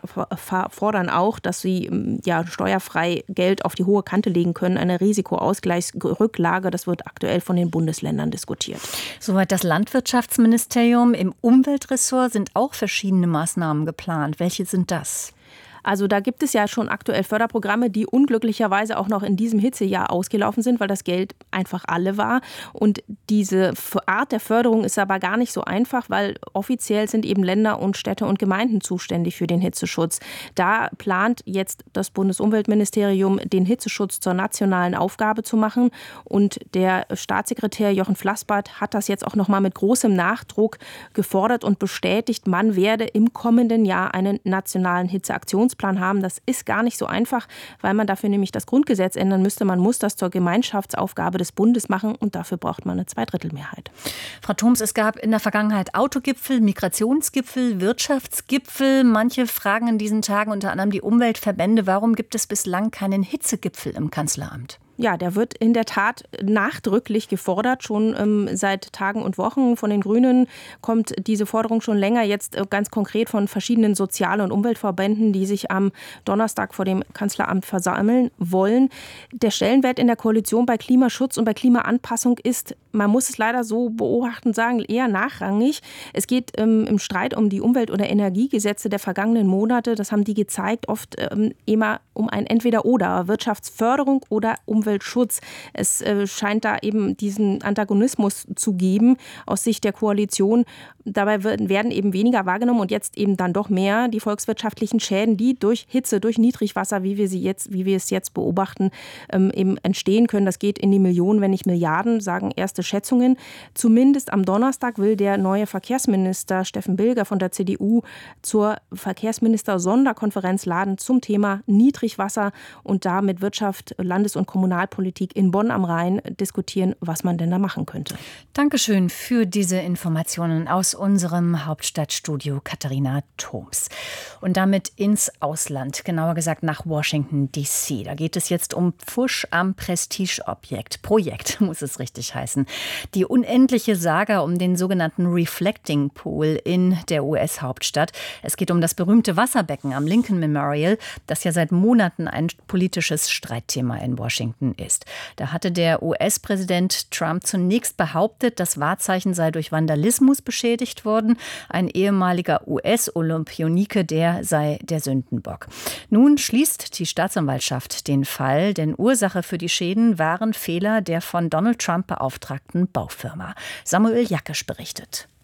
Speaker 10: fordern auch, dass sie ja steuerfrei Geld auf die hohe Kante legen können. Eine Risikoausgleichsrücklage, das wird aktuell von den Bundesländern diskutiert.
Speaker 7: Soweit das Landwirtschaftsministerium. Im Umweltressort sind auch verschiedene Maßnahmen geplant. Welche sind das?
Speaker 10: Also da gibt es ja schon aktuell Förderprogramme, die unglücklicherweise auch noch in diesem Hitzejahr ausgelaufen sind, weil das Geld einfach alle war. Und diese Art der Förderung ist aber gar nicht so einfach, weil offiziell sind eben Länder und Städte und Gemeinden zuständig für den Hitzeschutz. Da plant jetzt das Bundesumweltministerium, den Hitzeschutz zur nationalen Aufgabe zu machen. Und der Staatssekretär Jochen Flassbart hat das jetzt auch noch mal mit großem Nachdruck gefordert und bestätigt, man werde im kommenden Jahr einen nationalen Hitzeaktionsplan haben. Das ist gar nicht so einfach, weil man dafür nämlich das Grundgesetz ändern müsste. Man muss das zur Gemeinschaftsaufgabe des Bundes machen und dafür braucht man eine Zweidrittelmehrheit.
Speaker 7: Frau Thoms, es gab in der Vergangenheit Autogipfel, Migrationsgipfel, Wirtschaftsgipfel. Manche fragen in diesen Tagen, unter anderem die Umweltverbände, warum gibt es bislang keinen Hitzegipfel im Kanzleramt?
Speaker 10: Ja, der wird in der Tat nachdrücklich gefordert, schon ähm, seit Tagen und Wochen. Von den Grünen kommt diese Forderung schon länger, jetzt äh, ganz konkret von verschiedenen Sozial- und Umweltverbänden, die sich am Donnerstag vor dem Kanzleramt versammeln wollen. Der Stellenwert in der Koalition bei Klimaschutz und bei Klimaanpassung ist, man muss es leider so beobachtend sagen, eher nachrangig. Es geht ähm, im Streit um die Umwelt- oder Energiegesetze der vergangenen Monate, das haben die gezeigt, oft ähm, immer um ein Entweder-Oder, Wirtschaftsförderung oder Umweltschutz. Es äh, scheint da eben diesen Antagonismus zu geben aus Sicht der Koalition. Dabei werden eben weniger wahrgenommen und jetzt eben dann doch mehr die volkswirtschaftlichen Schäden, die durch Hitze, durch Niedrigwasser, wie wir sie jetzt, wie wir es jetzt beobachten, ähm, eben entstehen können. Das geht in die Millionen, wenn nicht Milliarden, sagen erste Schätzungen. Zumindest am Donnerstag will der neue Verkehrsminister Steffen Bilger von der C D U zur Verkehrsminister-Sonderkonferenz laden zum Thema Niedrigwasser und da mit Wirtschaft, Landes- und Kommunalpolitik in Bonn am Rhein diskutieren, was man denn da machen könnte.
Speaker 7: Dankeschön für diese Informationen aus unserem Hauptstadtstudio, Katharina Thoms. Und damit ins Ausland, genauer gesagt nach Washington D C. Da geht es jetzt um Pfusch am Prestigeobjekt. Projekt muss es richtig heißen. Die unendliche Saga um den sogenannten Reflecting Pool in der U S-Hauptstadt. Es geht um das berühmte Wasserbecken am Lincoln Memorial, das ja seit Monaten ein politisches Streitthema in Washington ist. Da hatte der U S-Präsident Trump zunächst behauptet, das Wahrzeichen sei durch Vandalismus beschädigt worden. Ein ehemaliger U S-Olympionike, der sei der Sündenbock. Nun schließt die Staatsanwaltschaft den Fall, denn Ursache für die Schäden waren Fehler der von Donald Trump beauftragten Baufirma. Samuel Jackisch berichtet.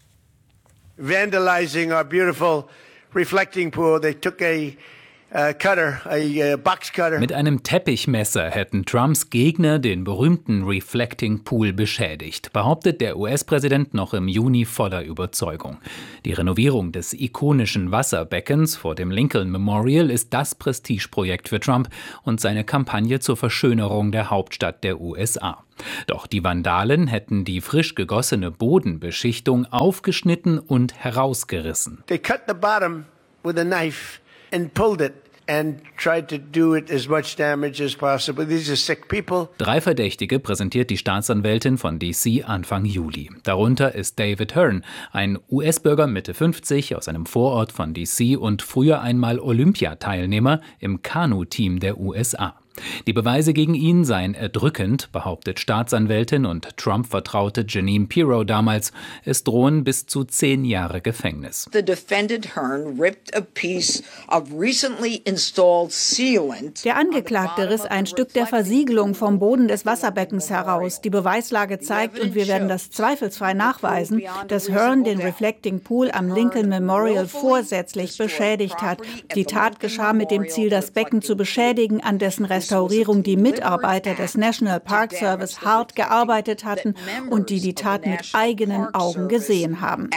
Speaker 11: vandalizing our beautiful reflecting pool. They took a Uh, cutter, a, uh, box cutter.
Speaker 12: Mit einem Teppichmesser hätten Trumps Gegner den berühmten Reflecting Pool beschädigt, behauptet der U S-Präsident noch im Juni voller Überzeugung. Die Renovierung des ikonischen Wasserbeckens vor dem Lincoln Memorial ist das Prestigeprojekt für Trump und seine Kampagne zur Verschönerung der Hauptstadt der U S A. Doch die Vandalen hätten die frisch gegossene Bodenbeschichtung aufgeschnitten und herausgerissen.
Speaker 11: They cut the bottom with a knife and pulled it and tried to do it as much damage as possible. These are sick people.
Speaker 12: Drei Verdächtige präsentiert die Staatsanwältin von D C Anfang Juli. Darunter ist David Hearn, ein U S-Bürger Mitte fünfzig aus einem Vorort von D C und früher einmal Olympiateilnehmer im Kanu-Team der U S A. Die Beweise gegen ihn seien erdrückend, behauptet Staatsanwältin und Trump-Vertraute Jeanine Pirro damals. Es drohen bis zu zehn Jahre Gefängnis.
Speaker 13: The defendant Hearn ripped a piece of recently installed sealant.
Speaker 14: Der Angeklagte riss ein Stück der Versiegelung vom Boden des Wasserbeckens heraus. Die Beweislage zeigt, und wir werden das zweifelsfrei nachweisen, dass Hearn den Reflecting Pool am Lincoln Memorial vorsätzlich beschädigt hat. Die Tat geschah mit dem Ziel, das Becken zu beschädigen, an dessen Restaurierung die Mitarbeiter des National Park Service hart gearbeitet hatten und die die Tat mit eigenen Augen gesehen haben.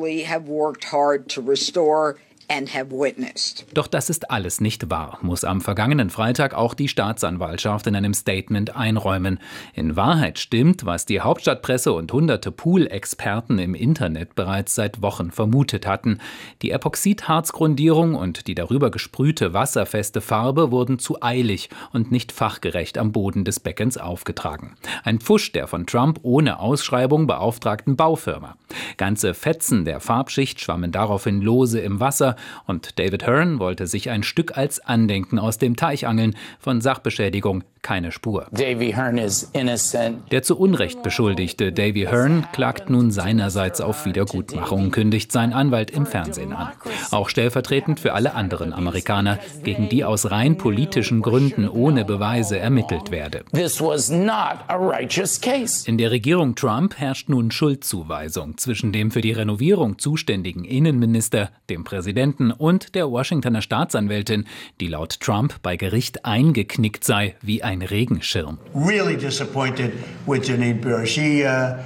Speaker 12: Doch das ist alles nicht wahr, muss am vergangenen Freitag auch die Staatsanwaltschaft in einem Statement einräumen. In Wahrheit stimmt, was die Hauptstadtpresse und hunderte Pool-Experten im Internet bereits seit Wochen vermutet hatten. Die Epoxidharzgrundierung und die darüber gesprühte wasserfeste Farbe wurden zu eilig und nicht fachgerecht am Boden des Beckens aufgetragen. Ein Pfusch der von Trump ohne Ausschreibung beauftragten Baufirma. Ganze Fetzen der Farbschicht schwammen daraufhin lose im Wasser, und David Hearn wollte sich ein Stück als Andenken aus dem Teich angeln. Von Sachbeschädigung keine Spur.
Speaker 15: Davy Hearn is innocent.
Speaker 12: Der zu Unrecht beschuldigte Davy Hearn klagt nun seinerseits auf Wiedergutmachung, kündigt sein Anwalt im Fernsehen an. Auch stellvertretend für alle anderen Amerikaner, gegen die aus rein politischen Gründen ohne Beweise ermittelt werde.
Speaker 15: This was not a righteous case.
Speaker 12: In der Regierung Trump herrscht nun Schuldzuweisung zwischen dem für die Renovierung zuständigen Innenminister, dem Präsidenten und der Washingtoner Staatsanwältin, die laut Trump bei Gericht eingeknickt sei wie ein Regenschirm.
Speaker 11: Really disappointed with Jeanine Pirro. She, uh,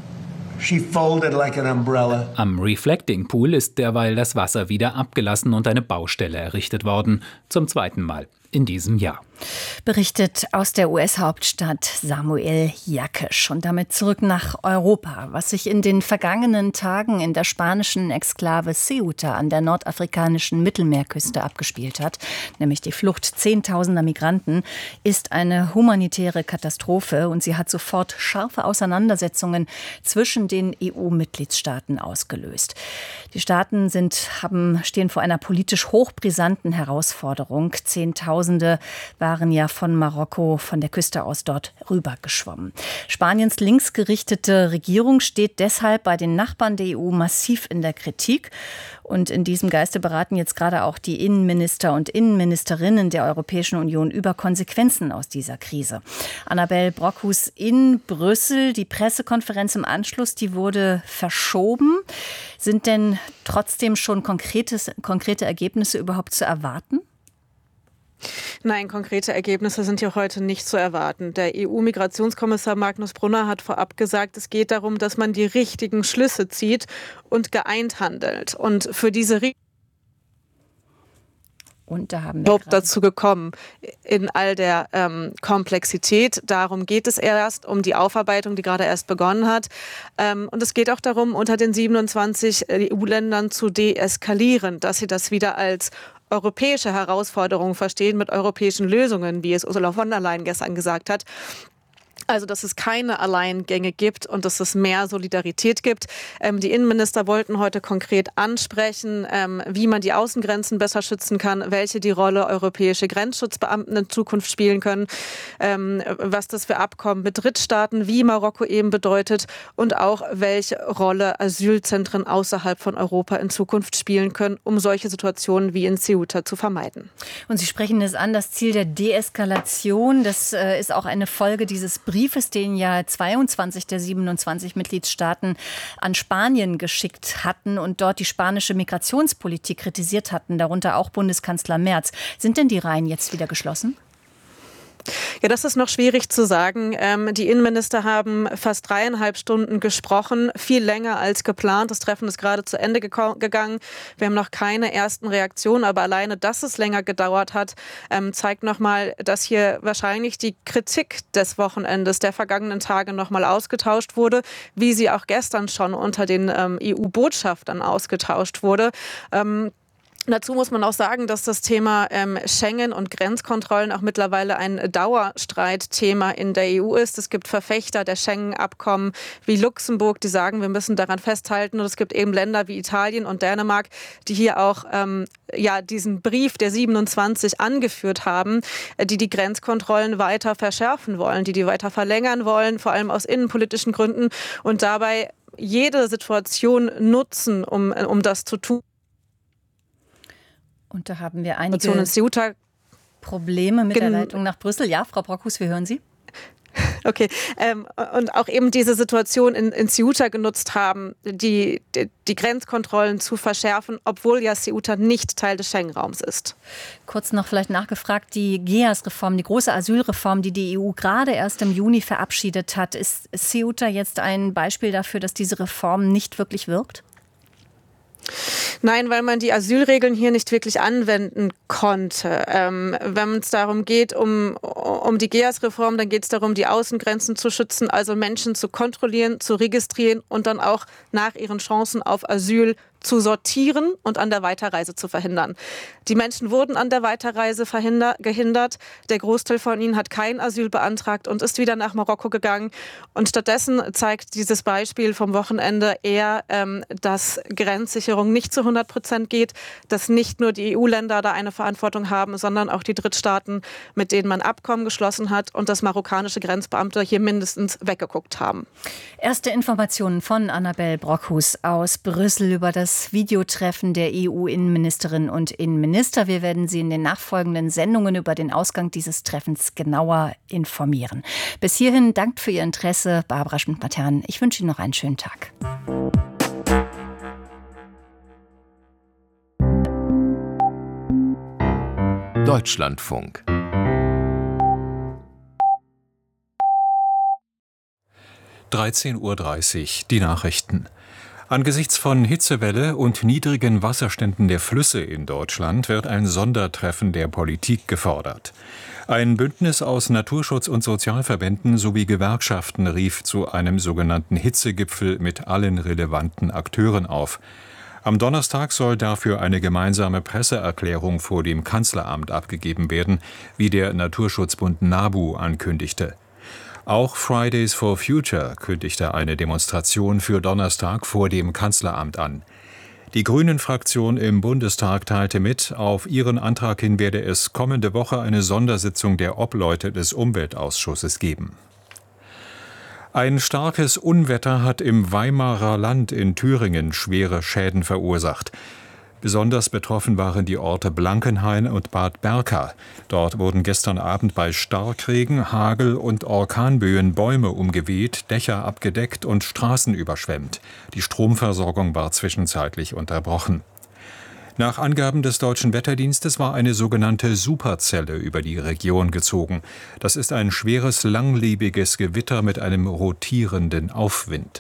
Speaker 11: she folded like an umbrella.
Speaker 12: Am Reflecting Pool ist derweil das Wasser wieder abgelassen und eine Baustelle errichtet worden. Zum zweiten Mal in diesem Jahr.
Speaker 7: Berichtet aus der U S-Hauptstadt Samuel Jakesch. Und damit zurück nach Europa. Was sich in den vergangenen Tagen in der spanischen Exklave Ceuta an der nordafrikanischen Mittelmeerküste abgespielt hat, nämlich die Flucht zehntausender Migranten, ist eine humanitäre Katastrophe und sie hat sofort scharfe Auseinandersetzungen zwischen den E U-Mitgliedstaaten ausgelöst. Die Staaten sind, haben, stehen vor einer politisch hochbrisanten Herausforderung. Zehntausende waren ja von Marokko, von der Küste aus dort rübergeschwommen. Spaniens linksgerichtete Regierung steht deshalb bei den Nachbarn der E U massiv in der Kritik. Und in diesem Geiste beraten jetzt gerade auch die Innenminister und Innenministerinnen der Europäischen Union über Konsequenzen aus dieser Krise. Annabel Brockhus in Brüssel, die Pressekonferenz im Anschluss, die wurde verschoben. Sind denn trotzdem schon konkretes, konkrete Ergebnisse überhaupt zu erwarten?
Speaker 16: Nein, konkrete Ergebnisse sind ja heute nicht zu erwarten. Der E U-Migrationskommissar Magnus Brunner hat vorab gesagt, es geht darum, dass man die richtigen Schlüsse zieht und geeint handelt. Und für diese Re-
Speaker 7: Und da haben wir
Speaker 16: überhaupt dazu gekommen, in all der ähm, Komplexität. Darum geht es erst, um die Aufarbeitung, die gerade erst begonnen hat. Ähm, und es geht auch darum, unter den siebenundzwanzig E U-Ländern zu deeskalieren, dass sie das wieder als europäische Herausforderungen verstehen mit europäischen Lösungen, wie es Ursula von der Leyen gestern gesagt hat. Also, dass es keine Alleingänge gibt und dass es mehr Solidarität gibt. Ähm, die Innenminister wollten heute konkret ansprechen, ähm, wie man die Außengrenzen besser schützen kann, welche die Rolle europäische Grenzschutzbeamten in Zukunft spielen können, ähm, was das für Abkommen mit Drittstaaten wie Marokko eben bedeutet und auch welche Rolle Asylzentren außerhalb von Europa in Zukunft spielen können, um solche Situationen wie in Ceuta zu vermeiden.
Speaker 7: Und Sie sprechen es an, das Ziel der Deeskalation, das äh, ist auch eine Folge dieses Briefs Briefes, den ja zweiundzwanzig der siebenundzwanzig Mitgliedstaaten an Spanien geschickt hatten und dort die spanische Migrationspolitik kritisiert hatten, darunter auch Bundeskanzler Merz. Sind denn die Reihen jetzt wieder geschlossen?
Speaker 16: Ja, das ist noch schwierig zu sagen. Ähm, die Innenminister haben fast dreieinhalb Stunden gesprochen, viel länger als geplant. Das Treffen ist gerade zu Ende geko- gegangen. Wir haben noch keine ersten Reaktionen, aber alleine, dass es länger gedauert hat, ähm, zeigt nochmal, dass hier wahrscheinlich die Kritik des Wochenendes, der vergangenen Tage nochmal ausgetauscht wurde, wie sie auch gestern schon unter den ähm, E U-Botschaftern ausgetauscht wurde. Ähm, Dazu muss man auch sagen, dass das Thema ähm, Schengen und Grenzkontrollen auch mittlerweile ein Dauerstreitthema in der E U ist. Es gibt Verfechter der Schengen-Abkommen wie Luxemburg, die sagen, wir müssen daran festhalten. Und es gibt eben Länder wie Italien und Dänemark, die hier auch ähm, ja, diesen Brief der siebenundzwanzig angeführt haben, die die Grenzkontrollen weiter verschärfen wollen, die die weiter verlängern wollen, vor allem aus innenpolitischen Gründen und dabei jede Situation nutzen, um, um das zu tun.
Speaker 7: Und da haben wir einige Probleme mit der Leitung nach Brüssel. Ja, Frau Brockhus, wir hören Sie.
Speaker 16: Okay, ähm, und auch eben diese Situation in, in Ceuta genutzt haben, die, die, die Grenzkontrollen zu verschärfen, obwohl ja Ceuta nicht Teil des Schengen-Raums ist.
Speaker 7: Kurz noch vielleicht nachgefragt, die G E A S-Reform, die große Asylreform, die die E U gerade erst im Juni verabschiedet hat, ist Ceuta jetzt ein Beispiel dafür, dass diese Reform nicht wirklich wirkt?
Speaker 16: Nein, weil man die Asylregeln hier nicht wirklich anwenden konnte. Ähm, wenn es darum geht, um, um die G E A S-Reform, dann geht es darum, die Außengrenzen zu schützen, also Menschen zu kontrollieren, zu registrieren und dann auch nach ihren Chancen auf Asyl zu sortieren und an der Weiterreise zu verhindern. Die Menschen wurden an der Weiterreise verhinder- gehindert. Der Großteil von ihnen hat kein Asyl beantragt und ist wieder nach Marokko gegangen. Und stattdessen zeigt dieses Beispiel vom Wochenende eher, ähm, dass Grenzsicherung nicht zu hundert Prozent geht, dass nicht nur die E U-Länder da eine Verantwortung haben, sondern auch die Drittstaaten, mit denen man Abkommen geschlossen hat und dass marokkanische Grenzbeamte hier mindestens weggeguckt haben.
Speaker 7: Erste Informationen von Annabel Brockhus aus Brüssel über das Videotreffen der E U-Innenministerinnen und Innenminister. Wir werden Sie in den nachfolgenden Sendungen über den Ausgang dieses Treffens genauer informieren. Bis hierhin dankt für Ihr Interesse Barbara Schmidt-Matern. Ich wünsche Ihnen noch einen schönen Tag.
Speaker 17: Deutschlandfunk.
Speaker 6: dreizehn Uhr dreißig, die Nachrichten. Angesichts von Hitzewelle und niedrigen Wasserständen der Flüsse in Deutschland wird ein Sondertreffen der Politik gefordert. Ein Bündnis aus Naturschutz- und Sozialverbänden sowie Gewerkschaften rief zu einem sogenannten Hitzegipfel mit allen relevanten Akteuren auf. Am Donnerstag soll dafür eine gemeinsame Presseerklärung vor dem Kanzleramt abgegeben werden, wie der Naturschutzbund NABU ankündigte. Auch Fridays for Future kündigte eine Demonstration für Donnerstag vor dem Kanzleramt an. Die Grünen-Fraktion im Bundestag teilte mit, auf ihren Antrag hin werde es kommende Woche eine Sondersitzung der Obleute des Umweltausschusses geben. Ein starkes Unwetter hat im Weimarer Land in Thüringen schwere Schäden verursacht. Besonders betroffen waren die Orte Blankenhain und Bad Berka. Dort wurden gestern Abend bei Starkregen, Hagel und Orkanböen Bäume umgeweht, Dächer abgedeckt und Straßen überschwemmt. Die Stromversorgung war zwischenzeitlich unterbrochen. Nach Angaben des Deutschen Wetterdienstes war eine sogenannte Superzelle über die Region gezogen. Das ist ein schweres, langlebiges Gewitter mit einem rotierenden Aufwind.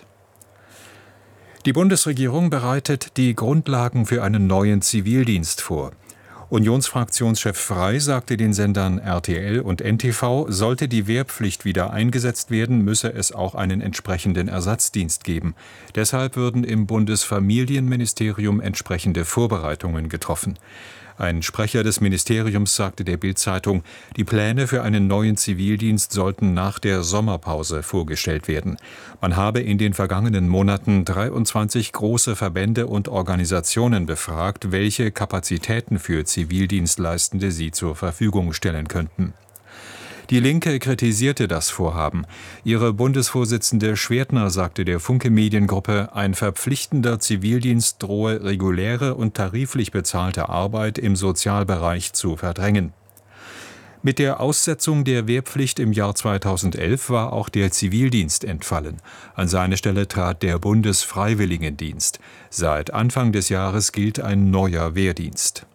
Speaker 6: Die Bundesregierung bereitet die Grundlagen für einen neuen Zivildienst vor. Unionsfraktionschef Frey sagte den Sendern R T L und N T V, sollte die Wehrpflicht wieder eingesetzt werden, müsse es auch einen entsprechenden Ersatzdienst geben. Deshalb würden im Bundesfamilienministerium entsprechende Vorbereitungen getroffen. Ein Sprecher des Ministeriums sagte der Bild-Zeitung, die Pläne für einen neuen Zivildienst sollten nach der Sommerpause vorgestellt werden. Man habe in den vergangenen Monaten dreiundzwanzig große Verbände und Organisationen befragt, welche Kapazitäten für Zivildienstleistende sie zur Verfügung stellen könnten. Die Linke kritisierte das Vorhaben. Ihre Bundesvorsitzende Schwertner sagte der Funke-Mediengruppe, ein verpflichtender Zivildienst drohe reguläre und tariflich bezahlte Arbeit im Sozialbereich zu verdrängen. Mit der Aussetzung der Wehrpflicht im Jahr zweitausendelf war auch der Zivildienst entfallen. An seine Stelle trat der Bundesfreiwilligendienst. Seit Anfang des Jahres gilt ein neuer Wehrdienst.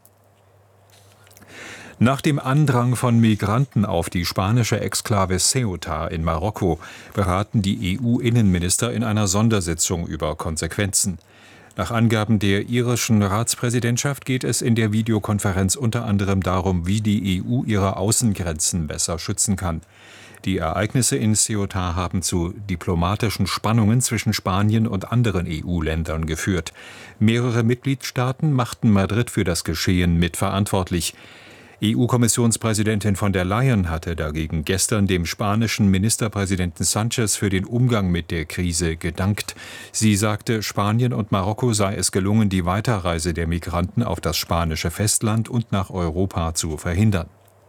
Speaker 6: Nach dem Andrang von Migranten auf die spanische Exklave Ceuta in Marokko beraten die E U-Innenminister in einer Sondersitzung über Konsequenzen. Nach Angaben der irischen Ratspräsidentschaft geht es in der Videokonferenz unter anderem darum, wie die E U ihre Außengrenzen besser schützen kann. Die Ereignisse in Ceuta haben zu diplomatischen Spannungen zwischen Spanien und anderen E U-Ländern geführt. Mehrere Mitgliedstaaten machten Madrid für das Geschehen mitverantwortlich. E U-Kommissionspräsidentin von der Leyen hatte dagegen gestern dem spanischen Ministerpräsidenten Sánchez für den Umgang mit der Krise gedankt. Sie sagte, Spanien und Marokko sei es gelungen, die Weiterreise der Migranten auf das spanische Festland und nach Europa zu verhindern.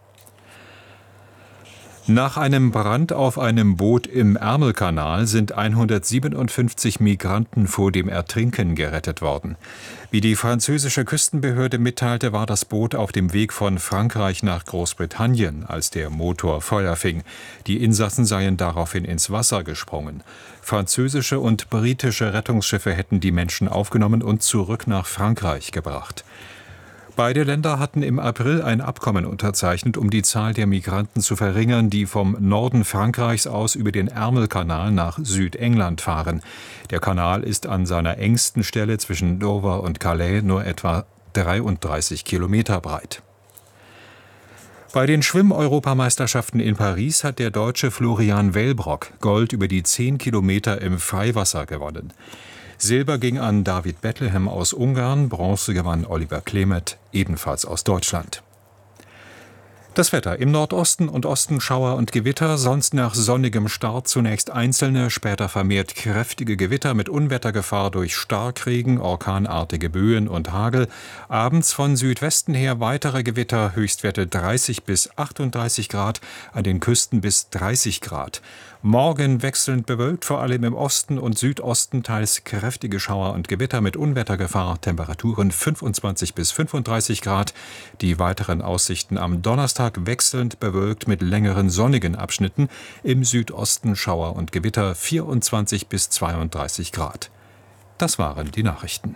Speaker 6: Nach einem Brand auf einem Boot im Ärmelkanal sind hundertsiebenundfünfzig Migranten vor dem Ertrinken gerettet worden. Wie die französische Küstenbehörde mitteilte, war das Boot auf dem Weg von Frankreich nach Großbritannien, als der Motor Feuer fing. Die Insassen seien daraufhin ins Wasser gesprungen. Französische und britische Rettungsschiffe hätten die Menschen aufgenommen und zurück nach Frankreich gebracht. Beide Länder hatten im April ein Abkommen unterzeichnet, um die Zahl der Migranten zu verringern, die vom Norden Frankreichs aus über den Ärmelkanal nach Südengland fahren. Der Kanal ist an seiner engsten Stelle zwischen Dover und Calais nur etwa dreiunddreißig Kilometer breit. Bei den Schwimm-Europameisterschaften in Paris hat der Deutsche Florian Wellbrock Gold über die zehn Kilometer im Freiwasser gewonnen. Silber ging an David Bethlehem aus Ungarn, Bronze gewann Oliver Klemet, ebenfalls aus Deutschland. Das Wetter: im Nordosten und Osten Schauer und Gewitter, sonst nach sonnigem Start zunächst einzelne, später vermehrt kräftige Gewitter mit Unwettergefahr durch Starkregen, orkanartige Böen und Hagel. Abends von Südwesten her weitere Gewitter, Höchstwerte dreißig bis achtunddreißig Grad, an den Küsten bis dreißig Grad. Morgen wechselnd bewölkt, vor allem im Osten und Südosten teils kräftige Schauer und Gewitter mit Unwettergefahr, Temperaturen fünfundzwanzig bis fünfunddreißig Grad. Die weiteren Aussichten am Donnerstag wechselnd bewölkt mit längeren sonnigen Abschnitten, im Südosten Schauer und Gewitter vierundzwanzig bis zweiunddreißig Grad. Das waren die Nachrichten.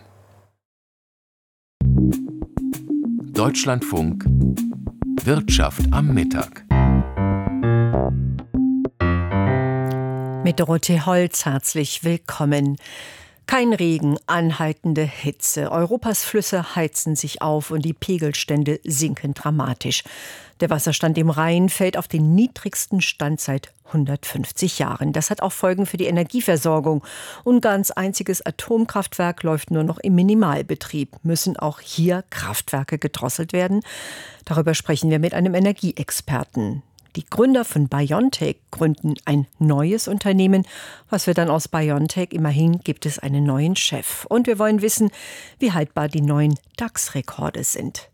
Speaker 17: Deutschlandfunk Wirtschaft am Mittag.
Speaker 18: Mit Dorothee Holz herzlich willkommen. Kein Regen, anhaltende Hitze. Europas Flüsse heizen sich auf und die Pegelstände sinken dramatisch. Der Wasserstand im Rhein fällt auf den niedrigsten Stand seit hundertfünfzig Jahren. Das hat auch Folgen für die Energieversorgung. Ungarns einziges Atomkraftwerk läuft nur noch im Minimalbetrieb. Müssen auch hier Kraftwerke gedrosselt werden? Darüber sprechen wir mit einem Energieexperten. Die Gründer von BioNTech gründen ein neues Unternehmen. Was wird dann aus BioNTech? Immerhin gibt es einen neuen Chef. Und wir wollen wissen, wie haltbar die neuen DAX-Rekorde sind.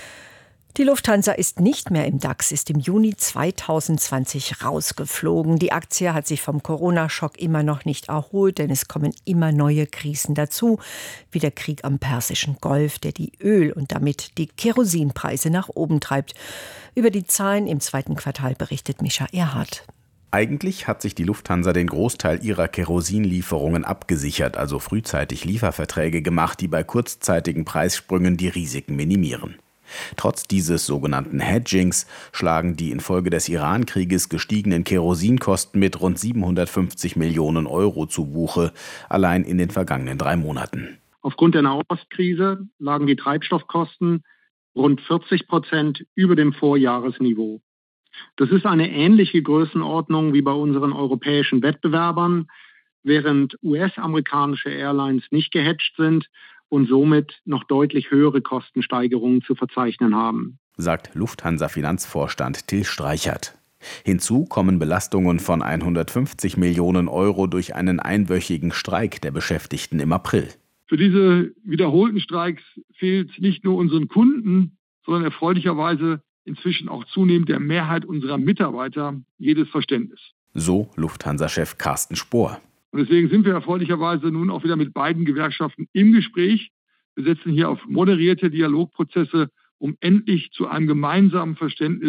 Speaker 18: Die Lufthansa ist nicht mehr im DAX, ist im Juni zweitausendzwanzig rausgeflogen. Die Aktie hat sich vom Corona-Schock immer noch nicht erholt, denn es kommen immer neue Krisen dazu, wie der Krieg am Persischen Golf, der die Öl- und damit die Kerosinpreise nach oben treibt. Über die Zahlen im zweiten Quartal berichtet Mischa Erhardt.
Speaker 19: Eigentlich hat sich die Lufthansa den Großteil ihrer Kerosinlieferungen abgesichert, also frühzeitig Lieferverträge gemacht, die bei kurzzeitigen Preissprüngen die Risiken minimieren. Trotz dieses sogenannten Hedgings schlagen die infolge des Iran-Krieges gestiegenen Kerosinkosten mit rund siebenhundertfünfzig Millionen Euro zu Buche, allein in den vergangenen drei Monaten.
Speaker 20: Aufgrund der Nahostkrise lagen die Treibstoffkosten rund vierzig Prozent über dem Vorjahresniveau. Das ist eine ähnliche Größenordnung wie bei unseren europäischen Wettbewerbern, während U S-amerikanische Airlines nicht gehedgt sind und somit noch deutlich höhere Kostensteigerungen zu verzeichnen haben,
Speaker 19: sagt Lufthansa-Finanzvorstand Till Streichert. Hinzu kommen Belastungen von hundertfünfzig Millionen Euro durch einen einwöchigen Streik der Beschäftigten im April.
Speaker 21: Für diese wiederholten Streiks fehlt nicht nur unseren Kunden, sondern erfreulicherweise inzwischen auch zunehmend der Mehrheit unserer Mitarbeiter jedes Verständnis.
Speaker 19: So Lufthansa-Chef Carsten Spohr.
Speaker 21: Und deswegen sind wir erfreulicherweise nun auch wieder mit beiden Gewerkschaften im Gespräch. Wir setzen hier auf moderierte Dialogprozesse, um endlich zu einem gemeinsamen Verständnis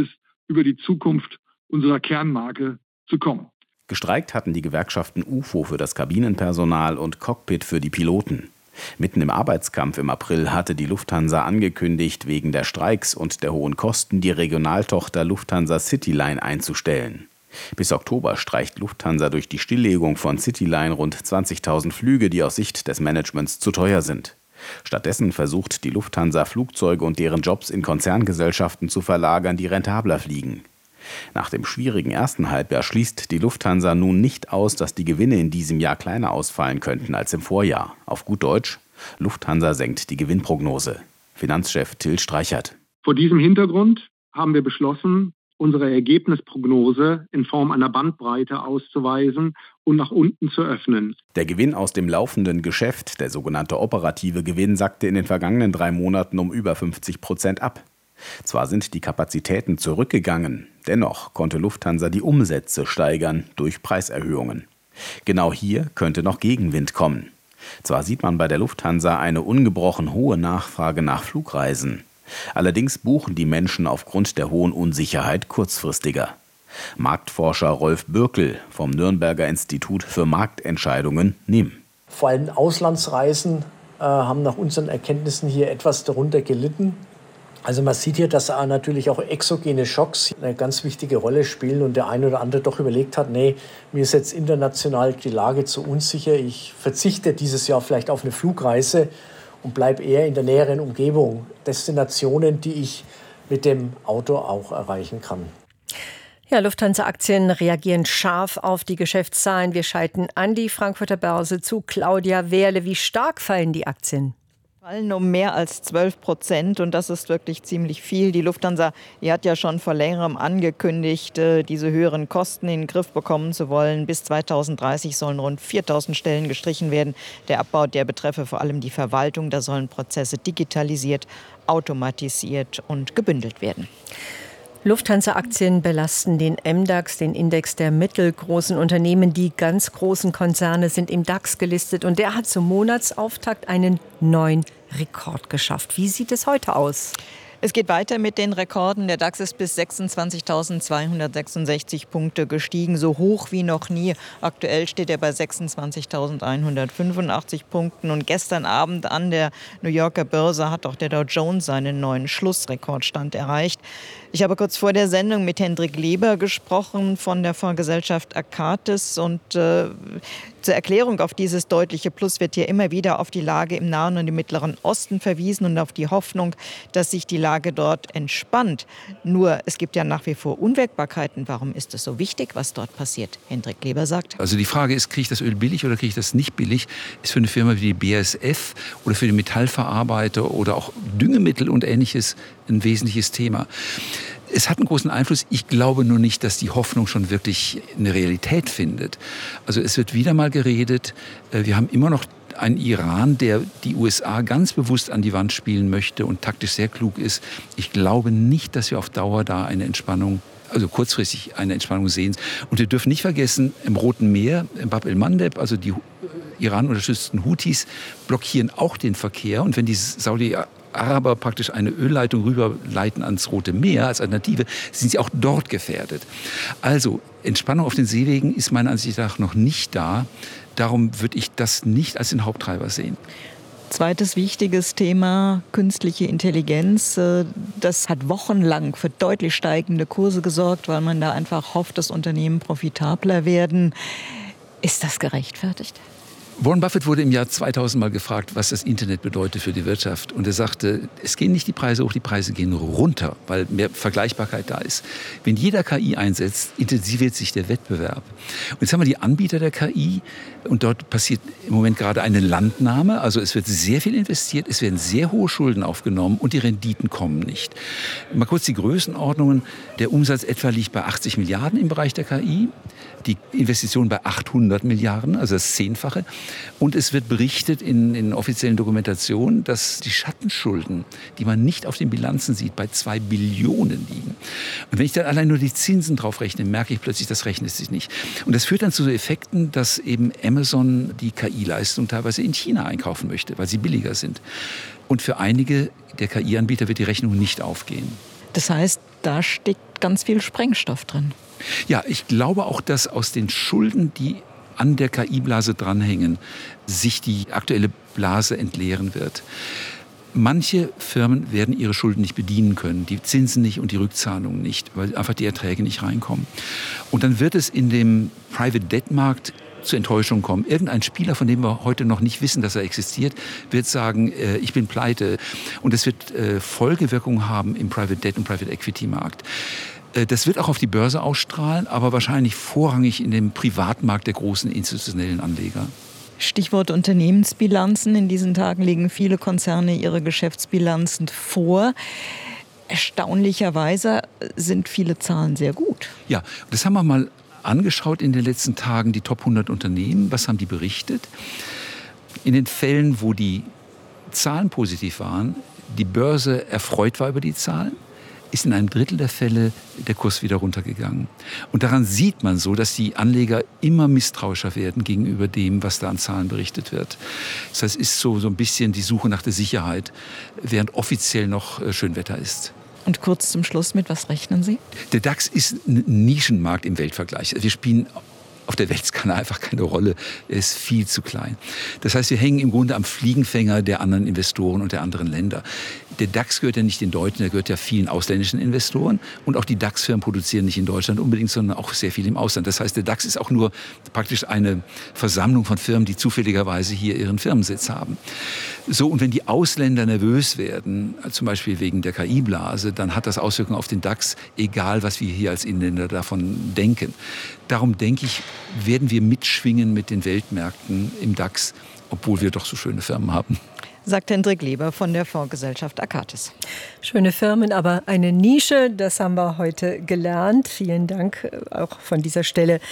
Speaker 21: über die Zukunft unserer Kernmarke zu kommen.
Speaker 19: Gestreikt hatten die Gewerkschaften U F O für das Kabinenpersonal und Cockpit für die Piloten. Mitten im Arbeitskampf im April hatte die Lufthansa angekündigt, wegen der Streiks und der hohen Kosten die Regionaltochter Lufthansa Cityline einzustellen. Bis Oktober streicht Lufthansa durch die Stilllegung von Cityline rund zwanzigtausend Flüge, die aus Sicht des Managements zu teuer sind. Stattdessen versucht die Lufthansa, Flugzeuge und deren Jobs in Konzerngesellschaften zu verlagern, die rentabler fliegen. Nach dem schwierigen ersten Halbjahr schließt die Lufthansa nun nicht aus, dass die Gewinne in diesem Jahr kleiner ausfallen könnten als im Vorjahr. Auf gut Deutsch, Lufthansa senkt die Gewinnprognose. Finanzchef Till Streichert.
Speaker 20: Vor diesem Hintergrund haben wir beschlossen, unsere Ergebnisprognose in Form einer Bandbreite auszuweisen und nach unten zu öffnen.
Speaker 19: Der Gewinn aus dem laufenden Geschäft, der sogenannte operative Gewinn, sackte in den vergangenen drei Monaten um über fünfzig Prozent ab. Zwar sind die Kapazitäten zurückgegangen, dennoch konnte Lufthansa die Umsätze steigern durch Preiserhöhungen. Genau hier könnte noch Gegenwind kommen. Zwar sieht man bei der Lufthansa eine ungebrochen hohe Nachfrage nach Flugreisen. Allerdings buchen die Menschen aufgrund der hohen Unsicherheit kurzfristiger. Marktforscher Rolf Bürkel vom Nürnberger Institut für Marktentscheidungen N I M.
Speaker 1: Vor allem Auslandsreisen äh, haben nach unseren Erkenntnissen hier etwas darunter gelitten. Also man sieht hier, dass äh, natürlich auch exogene Schocks eine ganz wichtige Rolle spielen und der eine oder andere doch überlegt hat, nee, mir ist jetzt international die Lage zu unsicher, ich verzichte dieses Jahr vielleicht auf eine Flugreise und bleibe eher in der näheren Umgebung. Destinationen, die ich mit dem Auto auch erreichen kann.
Speaker 18: Ja, Lufthansa-Aktien reagieren scharf auf die Geschäftszahlen. Wir schalten an die Frankfurter Börse zu Claudia Wehrle. Wie stark fallen die Aktien?
Speaker 22: Fallen um mehr als zwölf Prozent und das ist wirklich ziemlich viel. Die Lufthansa, die hat ja schon vor längerem angekündigt, diese höheren Kosten in den Griff bekommen zu wollen. Bis zweitausenddreißig sollen rund viertausend Stellen gestrichen werden. Der Abbau, der betreffe vor allem die Verwaltung. Da sollen Prozesse digitalisiert, automatisiert und gebündelt werden.
Speaker 18: Lufthansa-Aktien belasten den M DAX, den Index der mittelgroßen Unternehmen. Die ganz großen Konzerne sind im DAX gelistet und der hat zum Monatsauftakt einen neuen Rekord geschafft. Wie sieht es heute aus?
Speaker 22: Es geht weiter mit den Rekorden. Der DAX ist bis sechsundzwanzigtausendzweihundertsechsundsechzig Punkte gestiegen, so hoch wie noch nie. Aktuell steht er bei sechsundzwanzigtausendeinhundertfünfundachtzig Punkten. Und gestern Abend an der New Yorker Börse hat auch der Dow Jones seinen neuen Schlussrekordstand erreicht. Ich habe kurz vor der Sendung mit Hendrik Leber gesprochen von der Fondsgesellschaft Akatis und äh, zur Erklärung auf dieses deutliche Plus wird hier immer wieder auf die Lage im Nahen und im Mittleren Osten verwiesen und auf die Hoffnung, dass sich die Lage dort entspannt. Nur es gibt ja nach wie vor Unwägbarkeiten. Warum ist es so wichtig, was dort passiert? Hendrik Leber sagt.
Speaker 2: Also die Frage ist, kriege ich das Öl billig oder kriege ich das nicht billig? Ist für eine Firma wie die B A S F oder für die Metallverarbeiter oder auch Düngemittel und Ähnliches ein wesentliches Thema. Es hat einen großen Einfluss. Ich glaube nur nicht, dass die Hoffnung schon wirklich eine Realität findet. Also es wird wieder mal geredet. Wir haben immer noch einen Iran, der die U S A ganz bewusst an die Wand spielen möchte und taktisch sehr klug ist. Ich glaube nicht, dass wir auf Dauer da eine Entspannung, also kurzfristig eine Entspannung sehen. Und wir dürfen nicht vergessen, im Roten Meer, im Bab el-Mandeb, also die Iran unterstützten Houthis blockieren auch den Verkehr. Und wenn die Saudi Araber praktisch eine Ölleitung rüberleiten ans Rote Meer als Alternative, sind sie auch dort gefährdet. Also Entspannung auf den Seewegen ist meiner Ansicht nach noch nicht da. Darum würde ich das nicht als den Haupttreiber sehen.
Speaker 22: Zweites wichtiges Thema, künstliche Intelligenz. Das hat wochenlang für deutlich steigende Kurse gesorgt, weil man da einfach hofft, dass Unternehmen profitabler werden. Ist das gerechtfertigt?
Speaker 2: Warren Buffett wurde im Jahr zweitausend mal gefragt, was das Internet bedeutet für die Wirtschaft. Und er sagte, es gehen nicht die Preise hoch, die Preise gehen runter, weil mehr Vergleichbarkeit da ist. Wenn jeder K I einsetzt, intensiviert sich der Wettbewerb. Und jetzt haben wir die Anbieter der K I und dort passiert im Moment gerade eine Landnahme. Also es wird sehr viel investiert, es werden sehr hohe Schulden aufgenommen und die Renditen kommen nicht. Mal kurz die Größenordnungen. Der Umsatz etwa liegt bei achtzig Milliarden im Bereich der K I. Die Investitionen bei achthundert Milliarden, also das Zehnfache. Und es wird berichtet in, in offiziellen Dokumentationen, dass die Schattenschulden, die man nicht auf den Bilanzen sieht, bei zwei Billionen liegen. Und wenn ich dann allein nur die Zinsen drauf rechne, merke ich plötzlich, das rechnet sich nicht. Und das führt dann zu so Effekten, dass eben Amazon die K I-Leistung teilweise in China einkaufen möchte, weil sie billiger sind. Und für einige der K I-Anbieter wird die Rechnung nicht aufgehen.
Speaker 22: Das heißt, da steckt steckt ganz viel Sprengstoff drin.
Speaker 2: Ja, ich glaube auch, dass aus den Schulden, die an der K I-Blase dranhängen, sich die aktuelle Blase entleeren wird. Manche Firmen werden ihre Schulden nicht bedienen können, die Zinsen nicht und die Rückzahlungen nicht, weil einfach die Erträge nicht reinkommen. Und dann wird es in dem Private Debt Markt zu Enttäuschung kommen. Irgendein Spieler, von dem wir heute noch nicht wissen, dass er existiert, wird sagen, äh, ich bin pleite. Und es wird äh, Folgewirkungen haben im Private Debt und Private Equity Markt. Das wird auch auf die Börse ausstrahlen, aber wahrscheinlich vorrangig in dem Privatmarkt der großen institutionellen Anleger.
Speaker 22: Stichwort Unternehmensbilanzen. In diesen Tagen legen viele Konzerne ihre Geschäftsbilanzen vor. Erstaunlicherweise sind viele Zahlen sehr gut.
Speaker 2: Ja, das haben wir mal angeschaut in den letzten Tagen, die Top hundert Unternehmen. Was haben die berichtet? In den Fällen, wo die Zahlen positiv waren, die Börse erfreut war über die Zahlen, ist in einem Drittel der Fälle der Kurs wieder runtergegangen. Und daran sieht man so, dass die Anleger immer misstrauischer werden gegenüber dem, was da an Zahlen berichtet wird. Das heißt, es ist so, so ein bisschen die Suche nach der Sicherheit, während offiziell noch Schönwetter ist.
Speaker 22: Und kurz zum Schluss, mit was rechnen Sie?
Speaker 2: Der DAX ist ein Nischenmarkt im Weltvergleich. Wir spielen auf der Weltskala einfach keine Rolle. Er ist viel zu klein. Das heißt, wir hängen im Grunde am Fliegenfänger der anderen Investoren und der anderen Länder. Der DAX gehört ja nicht den Deutschen, der gehört ja vielen ausländischen Investoren. Und auch die DAX-Firmen produzieren nicht in Deutschland unbedingt, sondern auch sehr viel im Ausland. Das heißt, der DAX ist auch nur praktisch eine Versammlung von Firmen, die zufälligerweise hier ihren Firmensitz haben. So, und wenn die Ausländer nervös werden, zum Beispiel wegen der K I-Blase, dann hat das Auswirkungen auf den DAX, egal was wir hier als Inländer davon denken. Darum denke ich, werden wir mitschwingen mit den Weltmärkten im DAX, obwohl wir doch so schöne Firmen haben.
Speaker 22: Sagt Hendrik Leber von der Fondsgesellschaft Akatis.
Speaker 18: Schöne Firmen, aber eine Nische, das haben wir heute gelernt. Vielen Dank auch von dieser Stelle.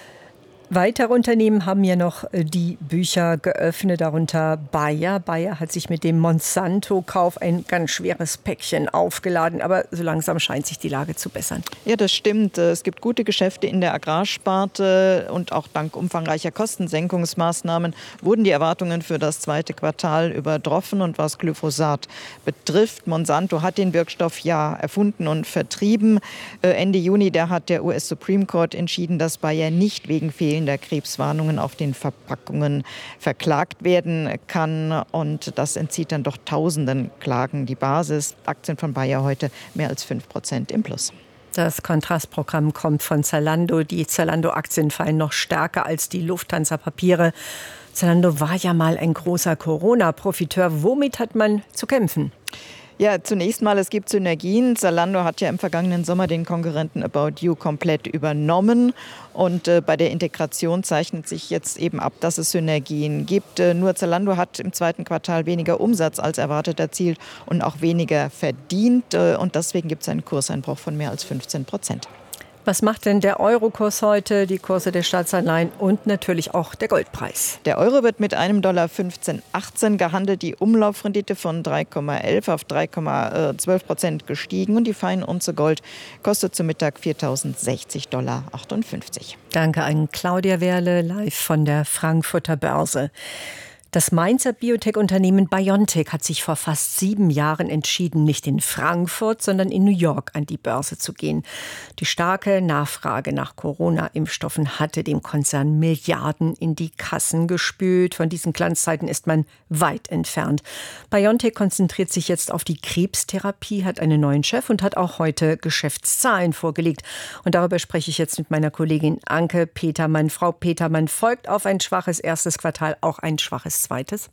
Speaker 18: Weitere Unternehmen haben ja noch die Bücher geöffnet, darunter Bayer. Bayer hat sich mit dem Monsanto-Kauf ein ganz schweres Päckchen aufgeladen, aber so langsam scheint sich die Lage zu bessern.
Speaker 22: Ja, das stimmt. Es gibt gute Geschäfte in der Agrarsparte und auch dank umfangreicher Kostensenkungsmaßnahmen wurden die Erwartungen für das zweite Quartal übertroffen. Und was Glyphosat betrifft, Monsanto hat den Wirkstoff ja erfunden und vertrieben. Ende Juni, da hat der U S Supreme Court entschieden, dass Bayer nicht wegen fehlender der Krebswarnungen auf den Verpackungen verklagt werden kann. Und das entzieht dann doch tausenden Klagen die Basis. Aktien von Bayer heute mehr als fünf Prozent im Plus.
Speaker 18: Das Kontrastprogramm kommt von Zalando. Die Zalando-Aktien fallen noch stärker als die Lufthansa-Papiere. Zalando war ja mal ein großer Corona-Profiteur. Womit hat man zu kämpfen?
Speaker 22: Ja, zunächst mal, es gibt Synergien. Zalando hat ja im vergangenen Sommer den Konkurrenten About You komplett übernommen. Und äh, bei der Integration zeichnet sich jetzt eben ab, dass es Synergien gibt. Äh, nur Zalando hat im zweiten Quartal weniger Umsatz als erwartet erzielt und auch weniger verdient. Äh, und deswegen gibt es einen Kurseinbruch von mehr als fünfzehn Prozent.
Speaker 18: Was macht denn der Eurokurs heute, die Kurse der Staatsanleihen und natürlich auch der Goldpreis?
Speaker 22: Der Euro wird mit einem Dollar fünfzehn achtzehn gehandelt, die Umlaufrendite von drei Komma elf auf drei Komma zwölf Prozent gestiegen und die Feinunze Gold kostet zu Mittag viertausendsechzig Dollar achtundfünfzig.
Speaker 18: Danke an Claudia Werle, live von der Frankfurter Börse. Das Mainzer Biotech-Unternehmen BioNTech hat sich vor fast sieben Jahren entschieden, nicht in Frankfurt, sondern in New York an die Börse zu gehen. Die starke Nachfrage nach Corona-Impfstoffen hatte dem Konzern Milliarden in die Kassen gespült. Von diesen Glanzzeiten ist man weit entfernt. BioNTech konzentriert sich jetzt auf die Krebstherapie, hat einen neuen Chef und hat auch heute Geschäftszahlen vorgelegt. Und darüber spreche ich jetzt mit meiner Kollegin Anke Petermann. Frau Petermann, folgt auf ein schwaches erstes Quartal auch ein schwaches zweites?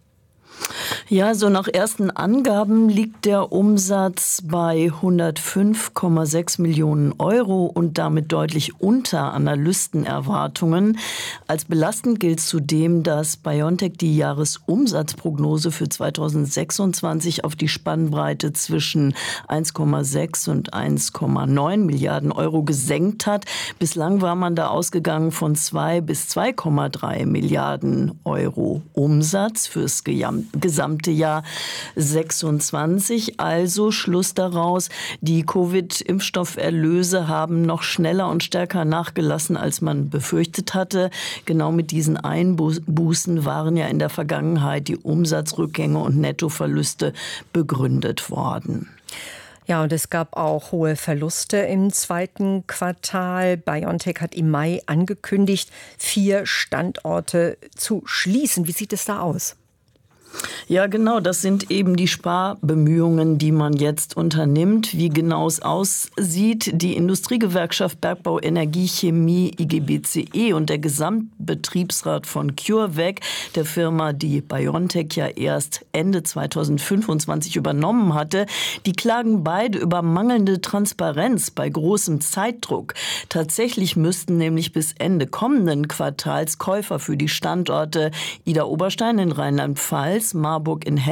Speaker 3: Ja, so nach ersten Angaben liegt der Umsatz bei hundertfünf Komma sechs Millionen Euro und damit deutlich unter Analystenerwartungen. Als belastend gilt zudem, dass BioNTech die Jahresumsatzprognose für zweitausendsechsundzwanzig auf die Spannbreite zwischen eins Komma sechs und eins Komma neun Milliarden Euro gesenkt hat. Bislang war man da ausgegangen von zwei bis zwei Komma drei Milliarden Euro Umsatz fürs gesamte Jahr sechsundzwanzig. Also Schluss daraus, die Covid-Impfstofferlöse haben noch schneller und stärker nachgelassen, als man befürchtet hatte. Genau mit diesen Einbußen waren ja in der Vergangenheit die Umsatzrückgänge und Nettoverluste begründet worden.
Speaker 18: Ja, und es gab auch hohe Verluste im zweiten Quartal. BioNTech hat im Mai angekündigt, vier Standorte zu schließen. Wie sieht es da aus?
Speaker 3: Ja, genau, das sind eben die Sparbemühungen, die man jetzt unternimmt. Wie genau es aussieht, die Industriegewerkschaft Bergbau, Energie, Chemie, I G B C E und der Gesamtbetriebsrat von CureVac, der Firma, die BioNTech ja erst Ende zweitausendfünfundzwanzig übernommen hatte, die klagen beide über mangelnde Transparenz bei großem Zeitdruck. Tatsächlich müssten nämlich bis Ende kommenden Quartals Käufer für die Standorte Idar-Oberstein in Rheinland-Pfalz, Marburg in Hessen